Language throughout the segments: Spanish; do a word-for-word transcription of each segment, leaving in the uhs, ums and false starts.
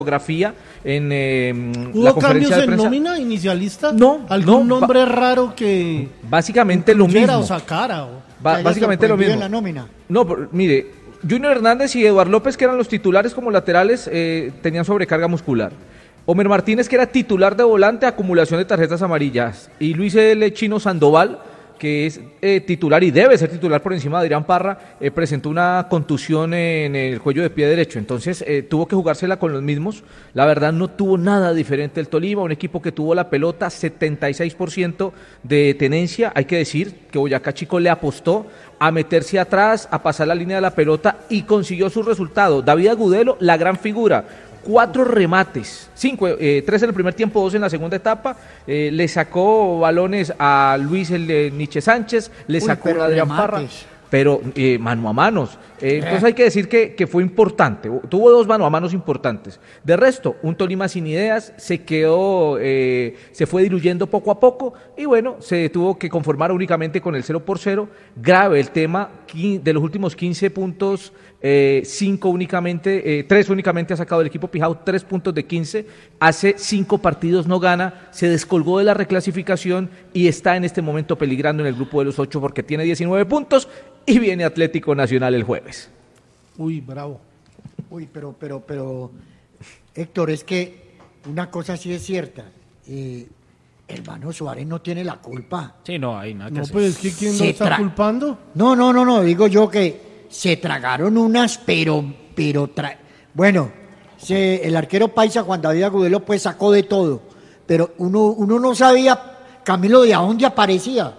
fotografía en eh, ¿Hubo la conferencia cambios de prensa. en nómina inicialista? No, ¿Algún no, nombre raro que básicamente lo mismo. o sacara? O... Ba- básicamente lo mismo. En la nómina. No, por- mire, Junior Hernández y Eduardo López, que eran los titulares como laterales, eh, tenían sobrecarga muscular. Homer Martínez, que era titular de volante, acumulación de tarjetas amarillas. Y Luis L. Chino Sandoval, que es eh, titular y debe ser titular por encima de Adrián Parra, eh, presentó una contusión en el cuello de pie derecho, entonces eh, tuvo que jugársela con los mismos. La verdad no tuvo nada diferente el Tolima, un equipo que tuvo la pelota, setenta y seis por ciento de tenencia. Hay que decir que Boyacá Chico le apostó a meterse atrás, a pasar la línea de la pelota y consiguió su resultado. David Agudelo, la gran figura. Cuatro remates, cinco, eh, tres en el primer tiempo, dos en la segunda etapa, eh, le sacó balones a Luis el de Nietzsche Sánchez, le Uy, sacó pero a Adrián remates. Parra, pero eh, mano a manos. Eh, entonces hay que decir que, que fue importante, tuvo dos mano a manos importantes. De resto, un Tolima sin ideas, se quedó, eh, se fue diluyendo poco a poco y bueno, se tuvo que conformar únicamente con el cero por cero. Grave el tema, de los últimos quince puntos, eh, cinco únicamente, eh, tres únicamente ha sacado el equipo Pijao, tres puntos de quince, hace cinco partidos no gana, se descolgó de la reclasificación y está en este momento peligrando en el grupo de los ocho porque tiene diecinueve puntos y viene Atlético Nacional el jueves. Uy, bravo. Uy, pero, pero, pero, Héctor, es que una cosa sí es cierta. Eh, hermano Suárez no tiene la culpa. Sí, no, hay nada que No, hacer. pues es que ¿quién lo Se está tra- culpando? No, no, no, no, digo yo que se tragaron unas, pero, pero, tra- bueno, se, el arquero paisa Juan David Agudelo pues sacó de todo, pero uno, uno no sabía, Camilo, de a dónde aparecía.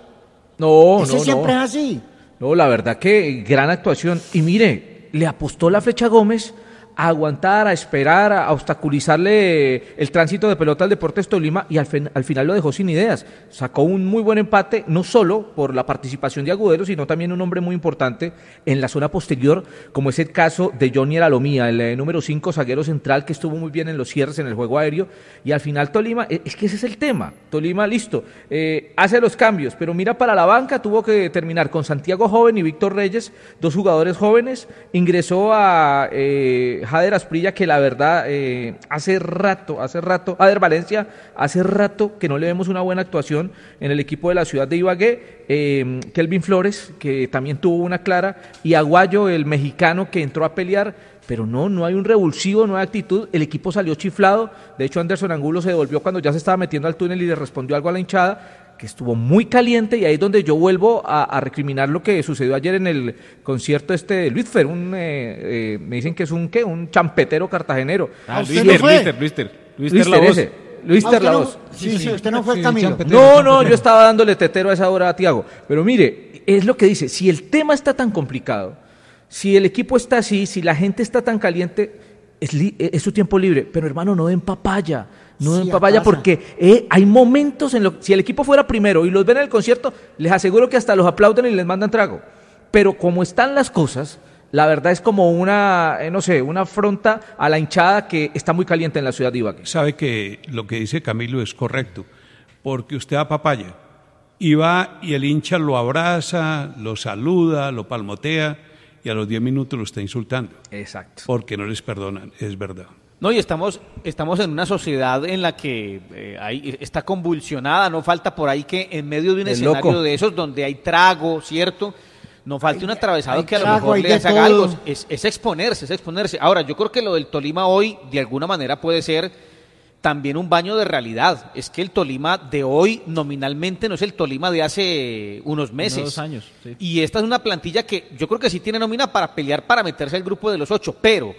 No, Ese no, siempre no. es así. No, la verdad que gran actuación. Y mire, le apostó la Flecha Gómez a aguantar, a esperar, a obstaculizarle el tránsito de pelota al Deportes Tolima y al, fin- al final lo dejó sin ideas. Sacó un muy buen empate, no solo por la participación de Agudelo, sino también un hombre muy importante en la zona posterior, como es el caso de Johnny Alomía, el eh, número cinco, zaguero central, que estuvo muy bien en los cierres en el juego aéreo. Y al final Tolima, eh, es que ese es el tema. Tolima, listo, eh, hace los cambios, pero mira para la banca, tuvo que terminar con Santiago Joven y Víctor Reyes, dos jugadores jóvenes. Ingresó a eh, Jader Asprilla, que la verdad eh, hace rato, hace rato, Jader Valencia, hace rato que no le vemos una buena actuación en el equipo de la ciudad de Ibagué. eh, Kelvin Flores, que también tuvo una clara, y Aguayo, el mexicano, que entró a pelear, pero no, no hay un revulsivo, no hay actitud, el equipo salió chiflado. De hecho Anderson Angulo se devolvió cuando ya se estaba metiendo al túnel y le respondió algo a la hinchada, que estuvo muy caliente, y ahí es donde yo vuelvo a, a recriminar lo que sucedió ayer en el concierto este de Luis Fer, un, eh, eh, me dicen que es un, ¿qué? Un champetero cartagenero. Ah, ¿usted Luis no Ter, fue? Luis Ter, Luis Ter, Luis Luis Ter la Ter voz. ese, Luis Ah, Ter usted la no- voz. Sí, sí, usted no fue Camilo. No, no, yo estaba dándole tetero a esa hora a Tiago. Pero mire, es lo que dice, si el tema está tan complicado, si el equipo está así, si la gente está tan caliente, es, li- es su tiempo libre. Pero hermano, no den papaya, no den Sí, papaya pasa. porque eh, hay momentos en los si el equipo fuera primero y los ven en el concierto, les aseguro que hasta los aplauden y les mandan trago. Pero como están las cosas, la verdad es como una, eh, no sé, una afronta a la hinchada que está muy caliente en la ciudad de Ibagué. Sabe que lo que dice Camilo es correcto, porque usted da papaya y va y el hincha lo abraza, lo saluda, lo palmotea y a los diez minutos lo está insultando, Exacto. porque no les perdonan, es verdad. No, y estamos, estamos en una sociedad en la que eh, hay- está convulsionada, no falta por ahí que en medio de un El escenario loco. de esos donde hay trago, ¿cierto? No falte un atravesado hay que a lo trago, mejor hay le de haga todo. algo. Es, es exponerse, es exponerse. Ahora, yo creo que lo del Tolima hoy, de alguna manera, puede ser también un baño de realidad. Es que el Tolima de hoy nominalmente no es el Tolima de hace unos meses. Unos dos años, sí. Y esta es una plantilla que yo creo que sí tiene nómina para pelear, para meterse al grupo de los ocho, pero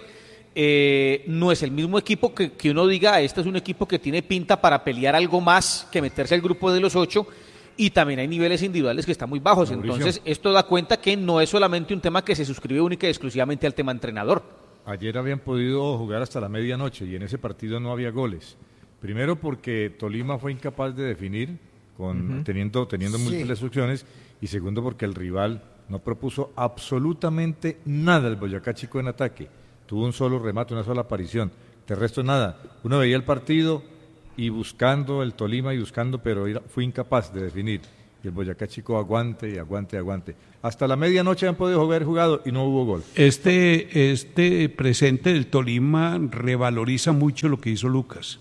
eh, no es el mismo equipo que, que uno diga, este es un equipo que tiene pinta para pelear algo más que meterse al grupo de los ocho, y también hay niveles individuales que están muy bajos. Mauricio. Entonces, esto da cuenta que no es solamente un tema que se suscribe única y exclusivamente al tema entrenador. Ayer habían podido jugar hasta la medianoche y en ese partido no había goles. Primero porque Tolima fue incapaz de definir, con, teniendo, teniendo Sí. múltiples opciones, y segundo porque el rival no propuso absolutamente nada al Boyacá Chico en ataque. Tuvo un solo remate, una sola aparición. De resto nada. Uno veía el partido y buscando el Tolima y buscando, pero era- fue incapaz de definir. Y el Boyacá Chico aguante y aguante y aguante. Hasta la medianoche han podido haber jugado y no hubo gol. Este, este presente del Tolima revaloriza mucho lo que hizo Lucas,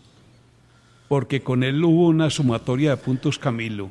porque con él hubo una sumatoria de puntos, Camilo,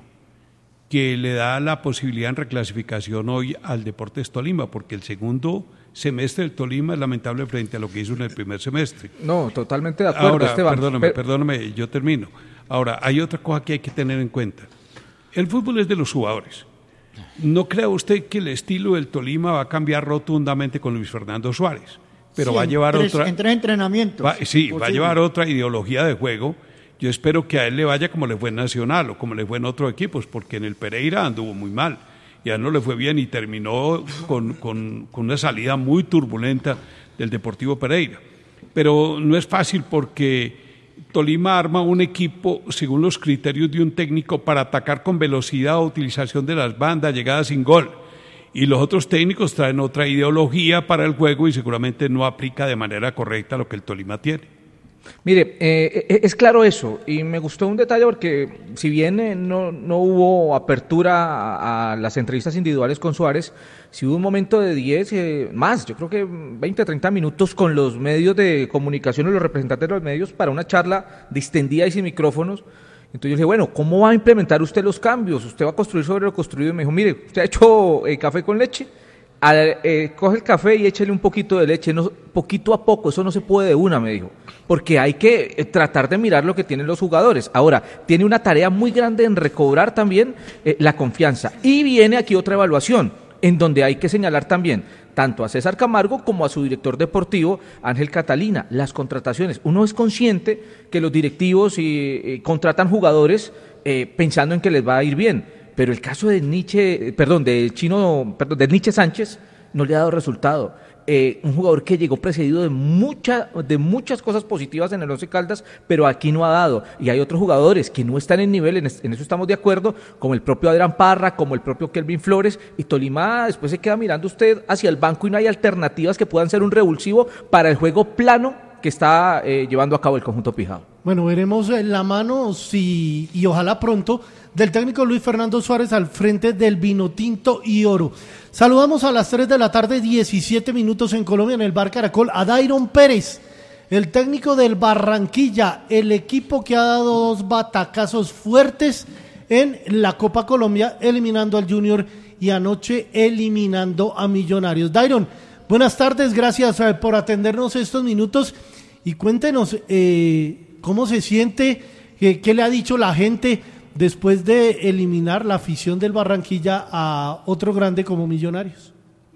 que le da la posibilidad en reclasificación hoy al Deportes Tolima, porque el segundo semestre del Tolima es lamentable frente a lo que hizo en el primer semestre. No, totalmente de acuerdo, Ahora, Esteban. perdóname, Pero- perdóname, yo termino. Ahora, hay otra cosa que hay que tener en cuenta. El fútbol es de los jugadores. ¿No cree usted que el estilo del Tolima va a cambiar rotundamente con Luis Fernando Suárez? Pero Sí, va a en llevar tres- otra... En tres entrenamientos. Va- sí, va a Posible. llevar otra ideología de juego. Yo espero que a él le vaya como le fue en Nacional o como le fue en otros equipos, porque en el Pereira anduvo muy mal y a él no le fue bien y terminó con, con, con una salida muy turbulenta del Deportivo Pereira. Pero no es fácil porque Tolima arma un equipo según los criterios de un técnico para atacar con velocidad o utilización de las bandas, llegada sin gol. Y los otros técnicos traen otra ideología para el juego y seguramente no aplica de manera correcta lo que el Tolima tiene. Mire, eh, eh, es claro eso, y me gustó un detalle porque si bien eh, no, no hubo apertura a, a las entrevistas individuales con Suárez, sí hubo un momento de diez, eh, más, yo creo que veinte, treinta minutos con los medios de comunicación y los representantes de los medios para una charla distendida y sin micrófonos. Entonces yo dije, bueno, ¿cómo va a implementar usted los cambios? ¿Usted va a construir sobre lo construido? Y me dijo, mire, ¿usted ha hecho eh, café con leche? A- eh, coge el café y échale un poquito de leche, no, poquito a poco, eso no se puede de una, me dijo, porque hay que eh, tratar de mirar lo que tienen los jugadores. Ahora, tiene una tarea muy grande en recobrar también eh, la confianza. Y viene aquí otra evaluación, en donde hay que señalar también tanto a César Camargo como a su director deportivo, Ángel Catalina, las contrataciones. Uno es consciente que los directivos y, eh, contratan jugadores eh, pensando en que les va a ir bien. Pero el caso de Nietzsche, perdón, de Chino, perdón, de Nietzsche Sánchez no le ha dado resultado. Eh, un jugador que llegó precedido de mucha, de muchas cosas positivas en el Once Caldas, pero aquí no ha dado. Y hay otros jugadores que no están en nivel, en, es- en eso estamos de acuerdo, como el propio Adrián Parra, como el propio Kelvin Flores, y Tolima después se queda mirando usted hacia el banco y no hay alternativas que puedan ser un revulsivo para el juego plano que está eh, llevando a cabo el conjunto Pijao. Bueno, veremos eh, la mano si, y ojalá pronto, del técnico Luis Fernando Suárez al frente del Vinotinto y Oro. Saludamos a las tres de la tarde, diecisiete minutos en Colombia, en el Bar Caracol, a Dairon Pérez, el técnico del Barranquilla, el equipo que ha dado dos batacazos fuertes en la Copa Colombia, eliminando al Junior y anoche eliminando a Millonarios. Dairon, buenas tardes, gracias eh, por atendernos estos minutos y cuéntenos eh, cómo se siente, eh, qué le ha dicho la gente después de eliminar la afición del Barranquilla a otro grande como Millonarios.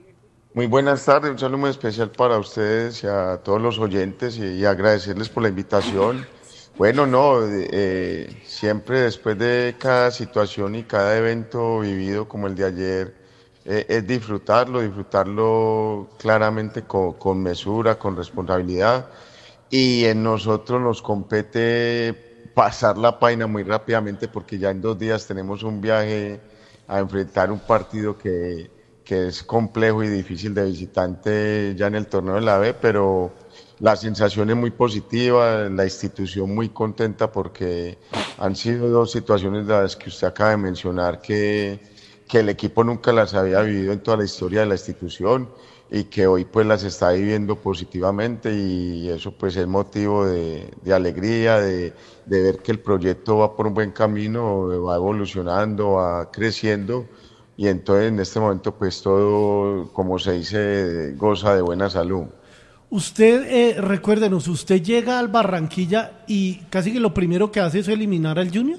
Muy buenas tardes, un saludo muy especial para ustedes y a todos los oyentes y, y agradecerles por la invitación. Bueno, no, eh, siempre después de cada situación y cada evento vivido como el de ayer, eh, es disfrutarlo, disfrutarlo claramente con, con mesura, con responsabilidad, y en nosotros nos compete pasar la página muy rápidamente porque ya en dos días tenemos un viaje a enfrentar un partido que, que es complejo y difícil de visitante ya en el torneo de la B, pero la sensación es muy positiva, la institución muy contenta porque han sido dos situaciones las que usted acaba de mencionar que, que el equipo nunca las había vivido en toda la historia de la institución y que hoy pues las está viviendo positivamente y eso pues es motivo de, de alegría, de, de ver que el proyecto va por un buen camino, va evolucionando, va creciendo y entonces en este momento pues todo, como se dice, goza de buena salud. Usted, eh, recuérdenos, usted llega al Barranquilla y casi que lo primero que hace es eliminar al Junior.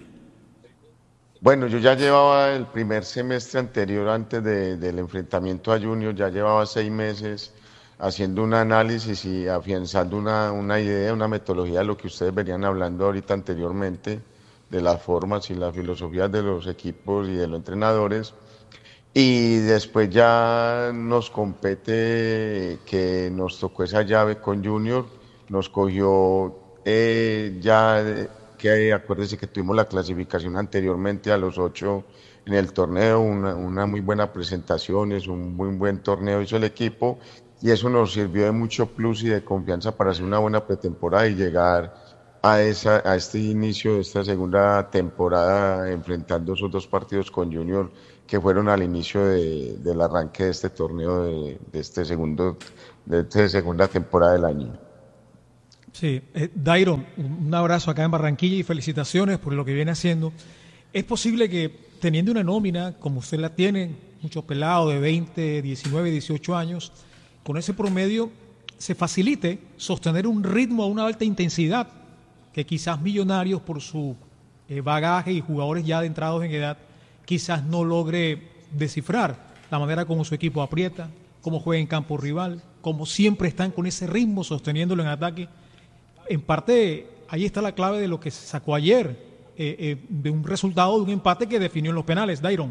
Bueno, yo ya llevaba el primer semestre anterior, antes de, del enfrentamiento a Junior, ya llevaba seis meses haciendo un análisis y afianzando una, una idea, una metodología de lo que ustedes venían hablando ahorita anteriormente, de las formas y las filosofías de los equipos y de los entrenadores. Y después ya nos compete que nos tocó esa llave con Junior, nos cogió eh, ya... Eh, que acuérdese que tuvimos la clasificación anteriormente a los ocho en el torneo, una, una muy buena presentación, es un muy buen torneo hizo el equipo y eso nos sirvió de mucho plus y de confianza para hacer una buena pretemporada y llegar a, esa, a este inicio de esta segunda temporada enfrentando esos dos partidos con Junior que fueron al inicio de, del arranque de este torneo de, de este segundo de esta segunda temporada del año. Sí, eh, Dairon, un abrazo acá en Barranquilla y felicitaciones por lo que viene haciendo. ¿Es posible que teniendo una nómina como usted la tiene, muchos pelados de veinte, diecinueve, dieciocho años, con ese promedio se facilite sostener un ritmo a una alta intensidad que quizás Millonarios por su eh, bagaje y jugadores ya adentrados en edad quizás no logre descifrar la manera como su equipo aprieta, cómo juega en campo rival, cómo siempre están con ese ritmo sosteniéndolo en ataque? En parte, ahí está la clave de lo que se sacó ayer, eh, eh, de un resultado de un empate que definió en los penales, Dairon.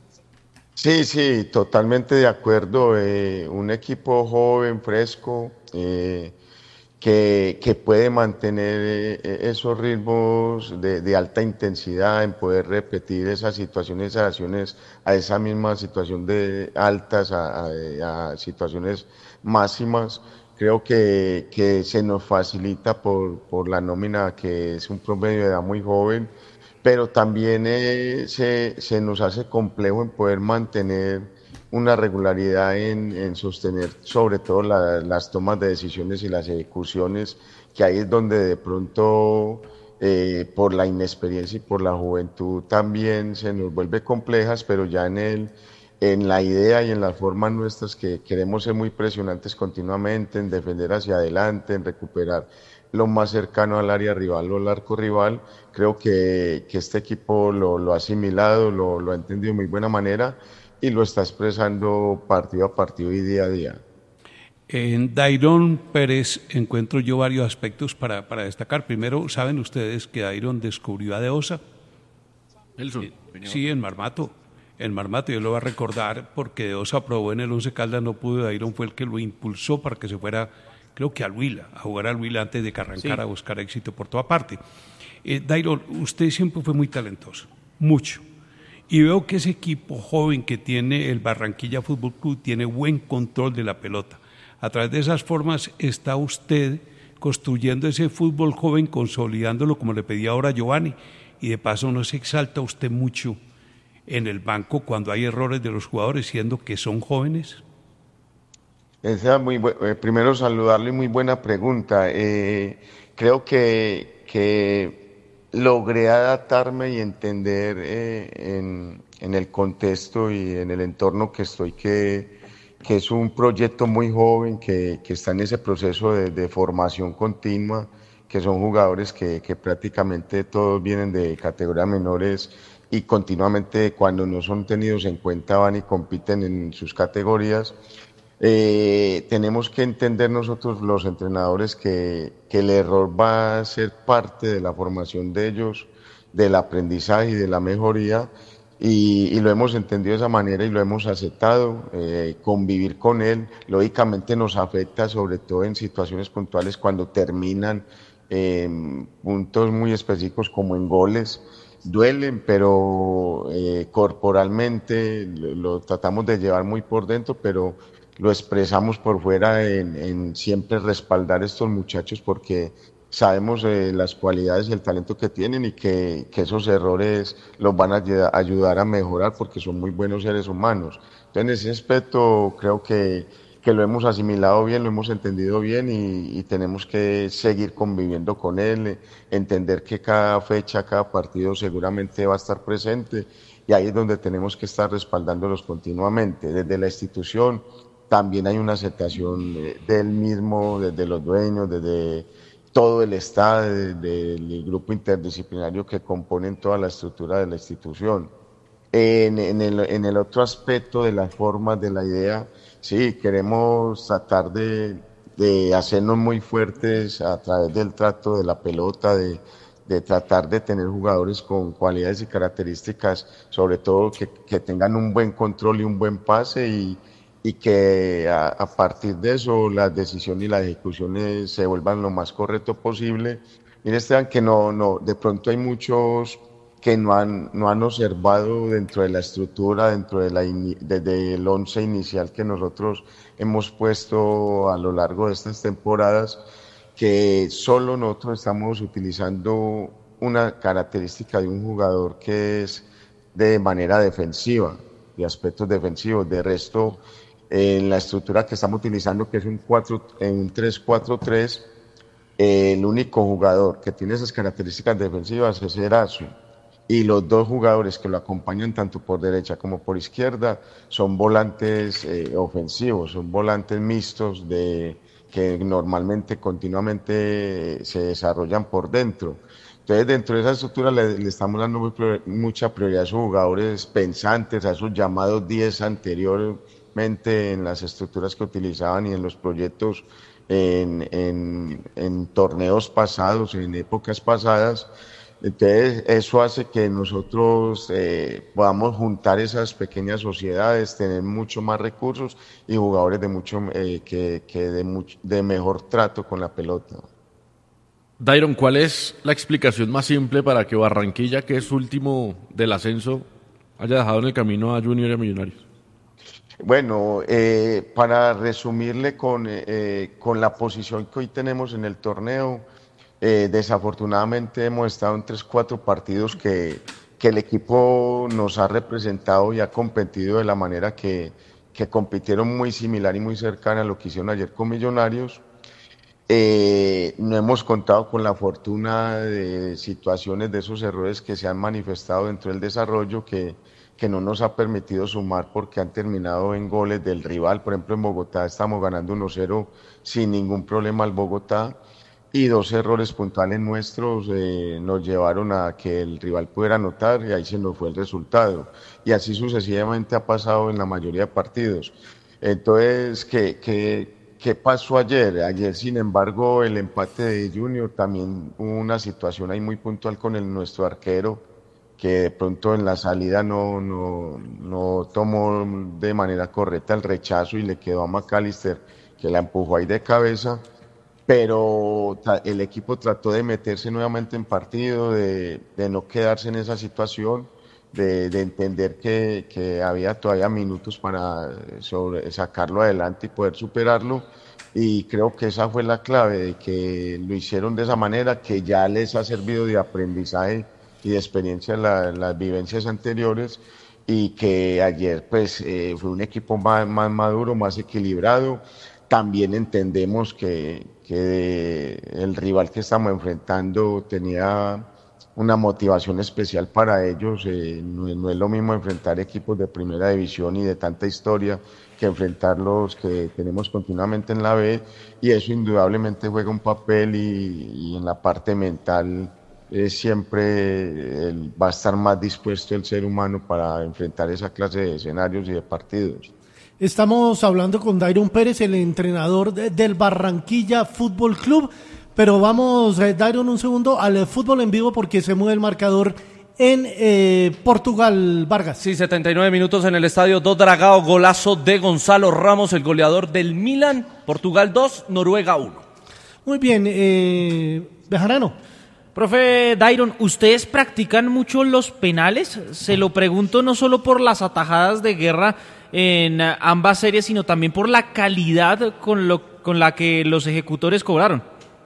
Sí, sí, totalmente de acuerdo. Eh, un equipo joven, fresco, eh, que, que puede mantener eh, esos ritmos de, de alta intensidad, en poder repetir esas situaciones, esas acciones a esa misma situación de altas, a, a, a situaciones máximas. Creo que, que se nos facilita por, por la nómina, que es un promedio de edad muy joven, pero también eh, se, se nos hace complejo en poder mantener una regularidad en, en sostener sobre todo la, las tomas de decisiones y las ejecuciones, que ahí es donde de pronto eh, por la inexperiencia y por la juventud también se nos vuelve complejas, pero ya en el en la idea y en las formas nuestras, que queremos ser muy presionantes continuamente, en defender hacia adelante, en recuperar lo más cercano al área rival o al arco rival. Creo que, que este equipo lo, lo ha asimilado, lo, lo ha entendido de muy buena manera y lo está expresando partido a partido y día a día. En Dairon Pérez encuentro yo varios aspectos para, para destacar. Primero, ¿saben ustedes que Dairon descubrió a De Osa? Nelson. Sí, en Marmato. En Marmato, yo lo voy a recordar porque De Osa aprobó en el Once Caldas, no pudo. Dairon fue el que lo impulsó para que se fuera, creo que al Huila, a jugar al Huila antes de que arrancara, sí, a buscar éxito por toda parte. Eh, Dairon, usted siempre fue muy talentoso, mucho. Y veo que ese equipo joven que tiene el Barranquilla Fútbol Club tiene buen control de la pelota. A través de esas formas está usted construyendo ese fútbol joven, consolidándolo como le pedía ahora Giovanni. Y de paso no se exalta usted mucho en el banco cuando hay errores de los jugadores, siendo que son jóvenes. Esa muy bu- eh, primero saludarle, muy buena pregunta. Eh, creo que, que logré adaptarme y entender eh, en, en el contexto y en el entorno que estoy, que, que es un proyecto muy joven, que, que está en ese proceso de, de formación continua, que son jugadores que, que prácticamente todos vienen de categorías menores y continuamente, cuando no son tenidos en cuenta, van y compiten en sus categorías. Eh, tenemos que entender nosotros los entrenadores que, que el error va a ser parte de la formación de ellos, del aprendizaje y de la mejoría, y, y lo hemos entendido de esa manera y lo hemos aceptado. Eh, convivir con él lógicamente nos afecta, sobre todo en situaciones puntuales cuando terminan en puntos muy específicos como en goles. Duelen, pero eh, corporalmente lo, lo tratamos de llevar muy por dentro, pero lo expresamos por fuera en, en siempre respaldar a estos muchachos, porque sabemos eh, las cualidades y el talento que tienen, y que, que esos errores los van a ayudar, ayudar a mejorar, porque son muy buenos seres humanos. Entonces, en ese aspecto creo que, que lo hemos asimilado bien, lo hemos entendido bien, y, y tenemos que seguir conviviendo con él, eh, entender que cada fecha, cada partido seguramente va a estar presente, y ahí es donde tenemos que estar respaldándolos continuamente. Desde la institución también hay una aceptación eh, del mismo, desde los dueños, desde todo el Estado, desde el grupo interdisciplinario que componen toda la estructura de la institución. En, en, el, en el otro aspecto de las formas, de la idea, sí, queremos tratar de, de hacernos muy fuertes a través del trato de la pelota, de, de tratar de tener jugadores con cualidades y características, sobre todo que, que tengan un buen control y un buen pase, y, y que a, a partir de eso las decisiones y las ejecuciones se vuelvan lo más correcto posible. Mire, Esteban, que no, no, de pronto hay muchos que no han, no han observado dentro de la estructura, dentro de la desde el once inicial que nosotros hemos puesto a lo largo de estas temporadas, que solo nosotros estamos utilizando una característica de un jugador que es de manera defensiva, de aspectos defensivos. De resto, en la estructura que estamos utilizando, que es un, cuatro, un tres cuatro tres, eh, el único jugador que tiene esas características defensivas es Erazo. Y los dos jugadores que lo acompañan tanto por derecha como por izquierda son volantes eh, ofensivos, son volantes mixtos de, que normalmente, continuamente se desarrollan por dentro. Entonces, dentro de esa estructura le, le estamos dando muy, mucha prioridad a esos jugadores pensantes, a esos llamados diez anteriormente en las estructuras que utilizaban y en los proyectos en, en, en torneos pasados, en épocas pasadas. Entonces, eso hace que nosotros eh, podamos juntar esas pequeñas sociedades, tener mucho más recursos y jugadores de mucho eh, que, que de, mucho, de mejor trato con la pelota. Dairon, ¿cuál es la explicación más simple para que Barranquilla, que es último del ascenso, haya dejado en el camino a Junior y a Millonarios? Bueno, eh, para resumirle con, eh, con la posición que hoy tenemos en el torneo, Eh, desafortunadamente hemos estado en tres, cuatro partidos que, que el equipo nos ha representado y ha competido de la manera que, que compitieron, muy similar y muy cercana a lo que hicieron ayer con Millonarios. Eh, no hemos contado con la fortuna de situaciones de esos errores que se han manifestado dentro del desarrollo que, que no nos ha permitido sumar porque han terminado en goles del rival. Por ejemplo, en Bogotá estamos ganando uno cero sin ningún problema al Bogotá. Y dos errores puntuales nuestros eh, nos llevaron a que el rival pudiera anotar y ahí se nos fue el resultado. Y así sucesivamente ha pasado en la mayoría de partidos. Entonces, ¿qué, qué, qué pasó ayer? Ayer, sin embargo, el empate de Junior, también hubo una situación ahí muy puntual con el, nuestro arquero, que de pronto en la salida no, no, no tomó de manera correcta el rechazo y le quedó a McAllister, que la empujó ahí de cabeza. Pero el equipo trató de meterse nuevamente en partido, de, de no quedarse en esa situación, de, de entender que, que había todavía minutos para sobre, sacarlo adelante y poder superarlo. Y creo que esa fue la clave, de que lo hicieron de esa manera, que ya les ha servido de aprendizaje y de experiencia en la, las vivencias anteriores, y que ayer pues eh, fue un equipo más, más maduro, más equilibrado. También entendemos que, que el rival que estamos enfrentando tenía una motivación especial para ellos. Eh, no, no es lo mismo enfrentar equipos de primera división y de tanta historia que enfrentar los que tenemos continuamente en la B, y eso indudablemente juega un papel, y, y en la parte mental eh, siempre el, va a estar más dispuesto el ser humano para enfrentar esa clase de escenarios y de partidos. Estamos hablando con Dairon Pérez, el entrenador de, del Barranquilla Fútbol Club, pero vamos, eh, Dairon, un segundo al eh, fútbol en vivo porque se mueve el marcador en eh, Portugal, Vargas. Sí, setenta y nueve minutos en el estadio do Dragao, golazo de Gonzalo Ramos, el goleador del Milan. Portugal dos, Noruega uno. Muy bien, eh, Bejarano. Profe Dairon, ¿ustedes practican mucho los penales? Se lo pregunto no solo por las atajadas de Guerra en ambas series, sino también por la calidad con, lo, con la que los ejecutores cobraron.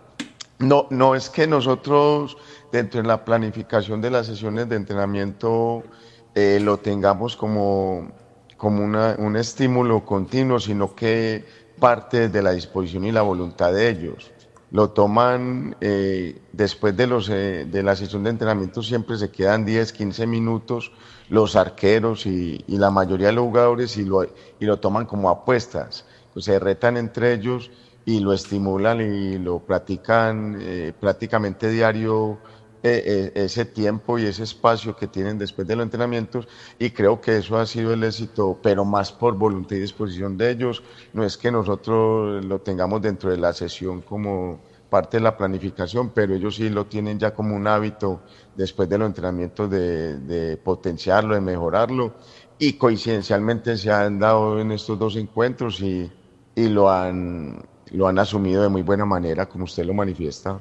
No, no es que nosotros dentro de la planificación de las sesiones de entrenamiento eh, lo tengamos como, como una, un estímulo continuo, sino que parte de la disposición y la voluntad de ellos. Lo toman eh, después de, los, eh, de la sesión de entrenamiento, siempre se quedan diez, quince minutos los arqueros y, y la mayoría de los jugadores y lo, y lo toman como apuestas. Pues se retan entre ellos y lo estimulan y lo practican eh, prácticamente diario, eh, eh, ese tiempo y ese espacio que tienen después de los entrenamientos, y creo que eso ha sido el éxito, pero más por voluntad y disposición de ellos. No es que nosotros lo tengamos dentro de la sesión como parte de la planificación, pero ellos sí lo tienen ya como un hábito después de los entrenamientos de, de potenciarlo, de mejorarlo, y coincidencialmente se han dado en estos dos encuentros y, y lo han, lo han asumido de muy buena manera, como usted lo manifiesta.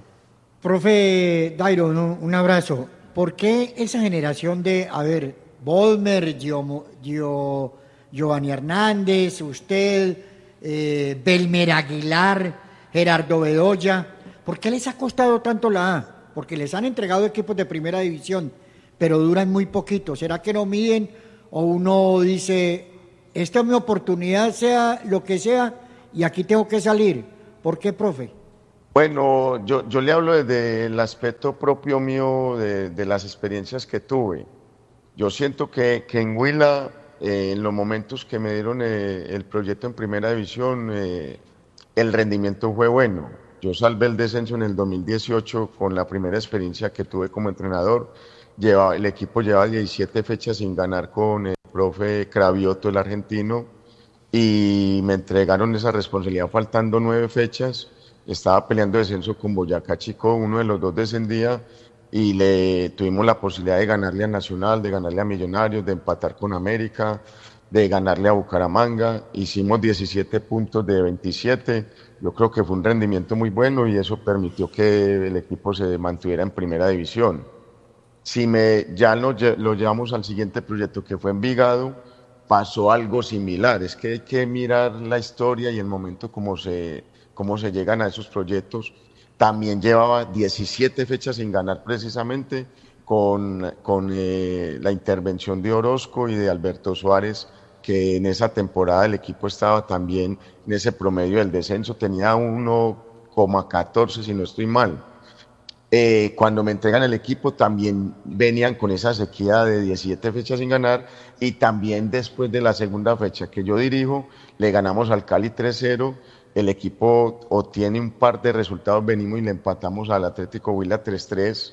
Profe Dairon, un, un abrazo. ¿Por qué esa generación de, a ver, Volmer, Gio, Gio, Giovanni Hernández, usted, eh, Belmer Aguilar, Gerardo Bedoya, ¿Por qué les ha costado tanto la A? Porque les han entregado equipos de primera división, pero duran muy poquito. ¿Será que no miden o uno dice, esta es mi oportunidad, sea lo que sea, y aquí tengo que salir? ¿Por qué, profe? Bueno, yo, yo le hablo desde el aspecto propio mío de, de las experiencias que tuve. Yo siento que, que en Huila, eh, en los momentos que me dieron eh, el proyecto en primera división, eh, el rendimiento fue bueno. Yo salvé el descenso en el dos mil dieciocho con la primera experiencia que tuve como entrenador. Lleva, el equipo lleva diecisiete fechas sin ganar con el profe Cravioto, el argentino, y me entregaron esa responsabilidad faltando nueve fechas. Estaba peleando descenso con Boyacá Chico, uno de los dos descendía, y le tuvimos la posibilidad de ganarle a Nacional, de ganarle a Millonarios, de empatar con América, de ganarle a Bucaramanga. Hicimos diecisiete puntos de veintisiete. Yo creo que fue un rendimiento muy bueno y eso permitió que el equipo se mantuviera en primera división. Si me, ya lo, lo llevamos al siguiente proyecto, que fue Envigado, pasó algo similar. Es que hay que mirar la historia y el momento como se, cómo se llegan a esos proyectos. También llevaba diecisiete fechas sin ganar precisamente con, con eh, la intervención de Orozco y de Alberto Suárez, que en esa temporada el equipo estaba también en ese promedio del descenso, tenía uno coma catorce si no estoy mal. Eh, cuando me entregan el equipo también venían con esa sequía de diecisiete fechas sin ganar, y también después de la segunda fecha que yo dirijo, le ganamos al Cali tres cero, el equipo obtiene un par de resultados, venimos y le empatamos al Atlético Huila tres tres,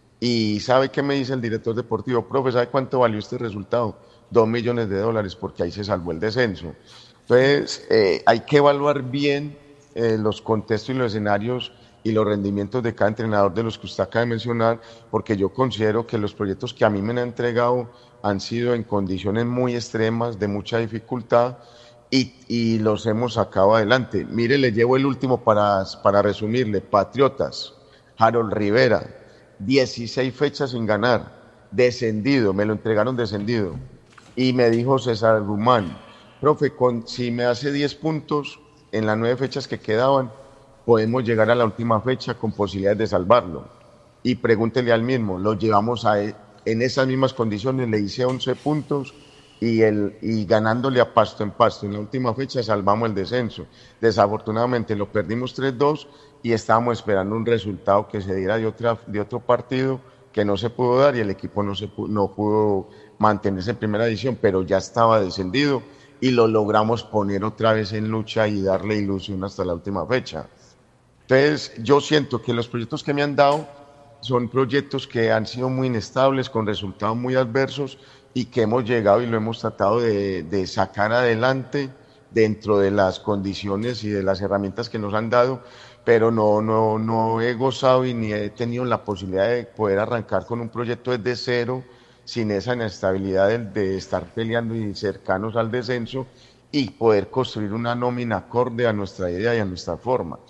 y ¿sabe qué me dice el director deportivo? Profe, ¿sabe cuánto valió este resultado? Dos millones de dólares, porque ahí se salvó el descenso. Entonces, eh, hay que evaluar bien eh, los contextos y los escenarios y los rendimientos de cada entrenador de los que usted acaba de mencionar, porque yo considero que los proyectos que a mí me han entregado han sido en condiciones muy extremas, de mucha dificultad, y, y los hemos sacado adelante. Mire, le llevo el último para, para resumirle. Patriotas, Harold Rivera, dieciséis fechas sin ganar, descendido, me lo entregaron descendido, y me dijo César Rumán, profe, con, si me hace diez puntos en las nueve fechas que quedaban, podemos llegar a la última fecha con posibilidades de salvarlo. Y pregúntele al mismo, lo llevamos a, en esas mismas condiciones, le hice once puntos y, el, y ganándole a Pasto en Pasto. En la última fecha salvamos el descenso. Desafortunadamente lo perdimos tres dos y estábamos esperando un resultado que se diera de, otra, de otro partido que no se pudo dar y el equipo no, se pudo, no pudo mantenerse en primera división, pero ya estaba descendido y lo logramos poner otra vez en lucha y darle ilusión hasta la última fecha. Entonces, yo siento que los proyectos que me han dado son proyectos que han sido muy inestables, con resultados muy adversos y que hemos llegado y lo hemos tratado de, de sacar adelante dentro de las condiciones y de las herramientas que nos han dado, pero no, no, no he gozado y ni he tenido la posibilidad de poder arrancar con un proyecto desde cero, sin esa inestabilidad de, de estar peleando y cercanos al descenso y poder construir una nómina acorde a nuestra idea y a nuestras formas.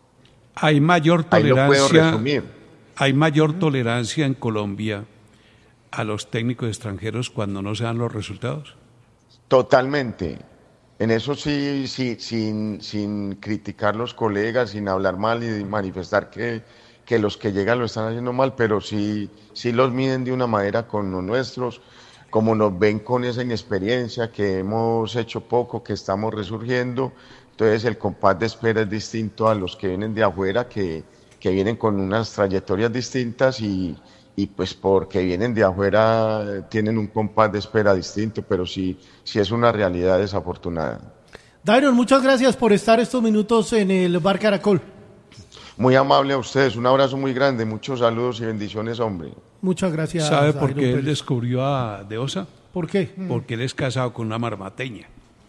Hay mayor Ahí lo puedo tolerancia, resumir. hay mayor tolerancia en Colombia a los técnicos extranjeros cuando no se dan los resultados. Totalmente. En eso sí, sí sin, sin criticar los colegas, sin hablar mal y manifestar que, que los que llegan lo están haciendo mal, pero sí, sí los miden de una manera con los nuestros, como nos ven con esa inexperiencia, que hemos hecho poco, que estamos resurgiendo. Entonces el compás de espera es distinto a los que vienen de afuera, que, que vienen con unas trayectorias distintas y, y pues porque vienen de afuera eh, tienen un compás de espera distinto, pero sí, sí es una realidad desafortunada. Dairon, muchas gracias por estar estos minutos en el Bar Caracol. Muy amable a ustedes, un abrazo muy grande, muchos saludos y bendiciones, hombre. Muchas gracias. ¿Sabe por Dairon qué él Pérez. descubrió a De Osa? ¿Por qué? Porque él es casado con una marmateña.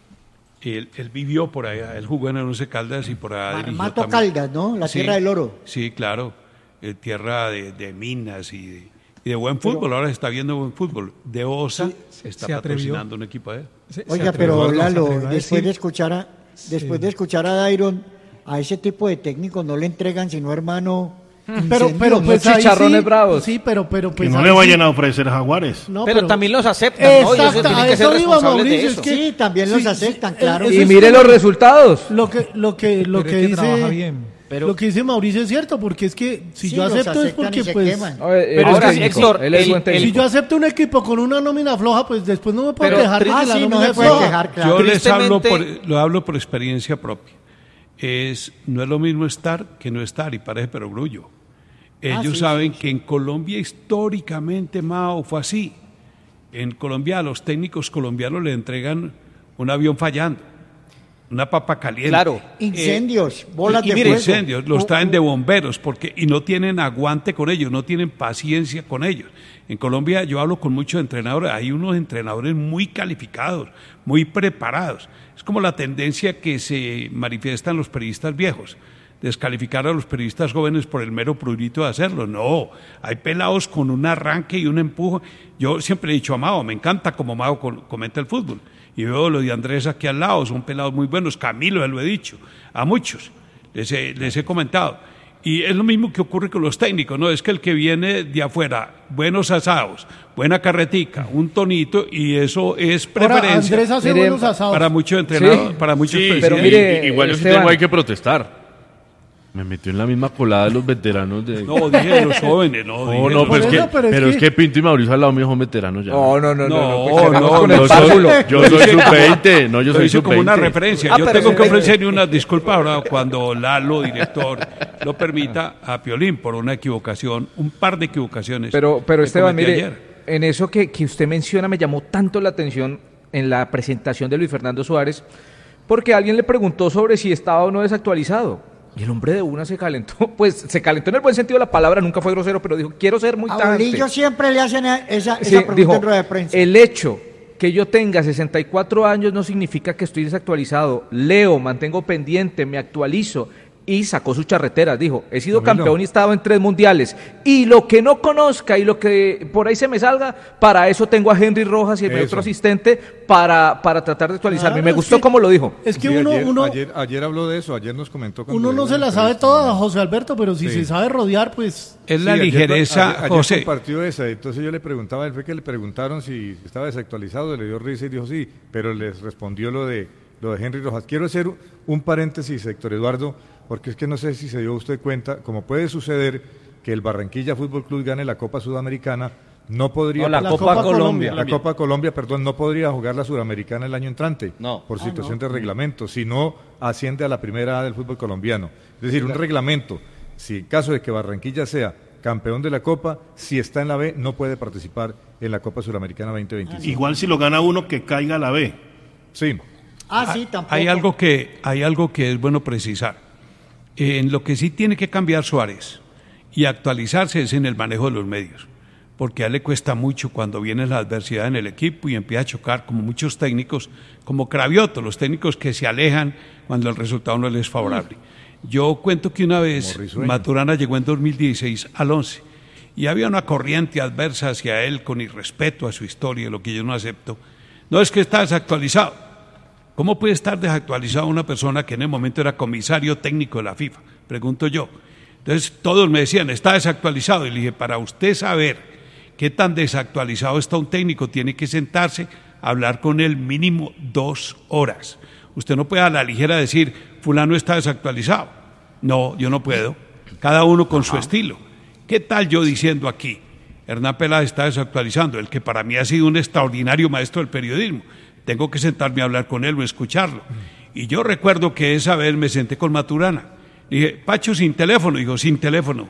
Él, él vivió por allá, él jugó en el Once Caldas y por allá dirigió Marmato también. Caldas, ¿no? La Sí, tierra del oro. Sí, claro, eh, tierra de, de minas y de, y de buen fútbol. Ahora se está viendo buen fútbol. De Osa Sí, está se atrevió. patrocinando un equipo de él. Se- se Oiga, atrevió pero a- se Lalo, atrevió a después decir- de escuchar a, después de escuchar a Dairon, a ese tipo de técnicos no le entregan sino, hermano, Pero, incendios, pero ¿no? pues ahí chicharrones sí, bravos. Sí, pero, pero Que pues no ahí le sí. vayan a ofrecer jaguares. No, pero, también los aceptan, ¿no? Ellos Exacto, tienen a que ser eso iba responsables de Mauricio, eso. es que- Sí, también los sí, aceptan, sí, claro. eso Y es mire como los resultados. Lo que, lo que, lo Pero que es que trabaja dice, bien. Pero lo que dice Mauricio es cierto, porque es que si Sí, yo los acepto es aceptan porque y se pues... queman. No, eh, Pero él es ahora, técnico, Héctor, él es el- buen el- técnico. Si yo acepto un equipo con una nómina floja, pues después no me puedo Pero quejar de ah, que la sí, no nómina se es puede floja. quejar, claro. Yo les hablo por, Tristemente- lo hablo por experiencia propia. Es, no es lo mismo estar que no estar, y parece perogrullo. Ellos Ah, sí, saben sí, que en Colombia históricamente, Mao, fue así. En Colombia a los técnicos colombianos le entregan un avión fallando, una papa caliente. Claro. Incendios, bolas Y de mire, fuego. incendios, los traen de bomberos porque y no tienen aguante con ellos, no tienen paciencia con ellos. En Colombia yo hablo con muchos entrenadores, hay unos entrenadores muy calificados, muy preparados. Es como la tendencia que se manifiesta en los periodistas viejos, descalificar a los periodistas jóvenes por el mero prurito de hacerlo. No, hay pelados con un arranque y un empuje. Yo siempre he dicho a Mao, me encanta como Mao comenta el fútbol. Y veo lo de Andrés aquí al lado, son pelados muy buenos. Camilo, ya lo he dicho, a muchos les he, les he comentado. Y es lo mismo que ocurre con los técnicos, ¿no? Es que el que viene de afuera, buenos asados, buena carretica, un tonito, y eso es Ahora, preferencia Andrés hace Mire, buenos asados. para muchos entrenadores, Sí. para muchos Sí, pero presidentes. mire, igual yo sí Esteban. tengo hay que protestar. Me metió en la misma colada de los veteranos de... No, dije de los jóvenes, no. No, dije no, de pero, los- es que, eso, pero pero, es es que- que Pinto y Mauricio al lado mío son veteranos ya. No, no, no, no, no, No, pues cargamos no, con no el yo párvulo. soy, yo soy sub veinte, no, yo Lo soy hice sub como una veinte. referencia. Ah, Yo pero tengo ese- que ofrecerle unas disculpas ahora cuando Lalo, director, lo permita a Piolín por una equivocación, un par de equivocaciones. Pero, pero que Esteban, cometí mire, ayer. en eso que, que usted menciona me llamó tanto la atención en la presentación de Luis Fernando Suárez, porque alguien le preguntó sobre si estaba o no desactualizado. Y el hombre de una se calentó, pues se calentó en el buen sentido de la palabra, nunca fue grosero, pero dijo, quiero ser muy A tajante. Bolillo siempre le hacen esa, esa Sí, pregunta dijo, en rueda de prensa. el hecho que yo tenga sesenta y cuatro años no significa que estoy desactualizado. Leo, mantengo pendiente, me actualizo. Y sacó sus charreteras, dijo, he sido Camilo. campeón y he estado en tres mundiales. Y lo que no conozca y lo que por ahí se me salga, para eso tengo a Henry Rojas y a mi Eso. otro asistente para, para tratar de actualizarme. Claro, me es gustó que- como lo dijo. Es que Sí, uno, ayer, uno, ayer, ayer habló de eso, ayer nos comentó. cuando uno no dio se una la sabe entrevista. toda, José Alberto, pero si Sí. se sabe rodear, pues... Es la Sí, ayer- ligereza, ayer, ayer José. compartió esa, entonces yo le preguntaba, él fue que le preguntaron si estaba desactualizado, le dio risa y dijo sí, pero les respondió lo de lo de Henry Rojas. Quiero hacer un paréntesis, Héctor Eduardo, porque es que no sé si se dio usted cuenta, como puede suceder que el Barranquilla Fútbol Club gane la Copa Sudamericana, no podría... No, la La Copa, Copa Colombia. La Copa Colombia, perdón, no podría jugar la Sudamericana el año entrante No. por situación de reglamento, si no asciende a la primera A del fútbol colombiano. Es decir, un reglamento, si en caso de que Barranquilla sea campeón de la Copa, si está en la B, no puede participar en la Copa Suramericana veinte veinticinco. Igual si lo gana uno, que caiga a la B. Sí. Ah, sí, tampoco. Hay algo que, hay algo que es bueno precisar. En lo que sí tiene que cambiar Suárez y actualizarse es en el manejo de los medios, porque a él le cuesta mucho cuando viene la adversidad en el equipo y empieza a chocar como muchos técnicos, como Cravioto, los técnicos que se alejan cuando el resultado no les es favorable. Yo cuento que una vez Como Risueño. Maturana llegó en dos mil dieciséis al once y había una corriente adversa hacia él con irrespeto a su historia, lo que yo no acepto. No es que está desactualizado. ¿Cómo puede estar desactualizado una persona que en el momento era comisario técnico de la FIFA? Pregunto yo. Entonces todos me decían, está desactualizado. Y le dije, para usted saber qué tan desactualizado está un técnico, tiene que sentarse a hablar con él mínimo dos horas. Usted no puede a la ligera decir, fulano está desactualizado. No, yo no puedo. Cada uno con su estilo. ¿Qué tal yo diciendo aquí? Hernán Peláez está desactualizando, el que para mí ha sido un extraordinario maestro del periodismo. Tengo que sentarme a hablar con él o escucharlo. Y yo recuerdo que esa vez me senté con Maturana. Dije, Pacho, sin teléfono. Dijo, sin teléfono.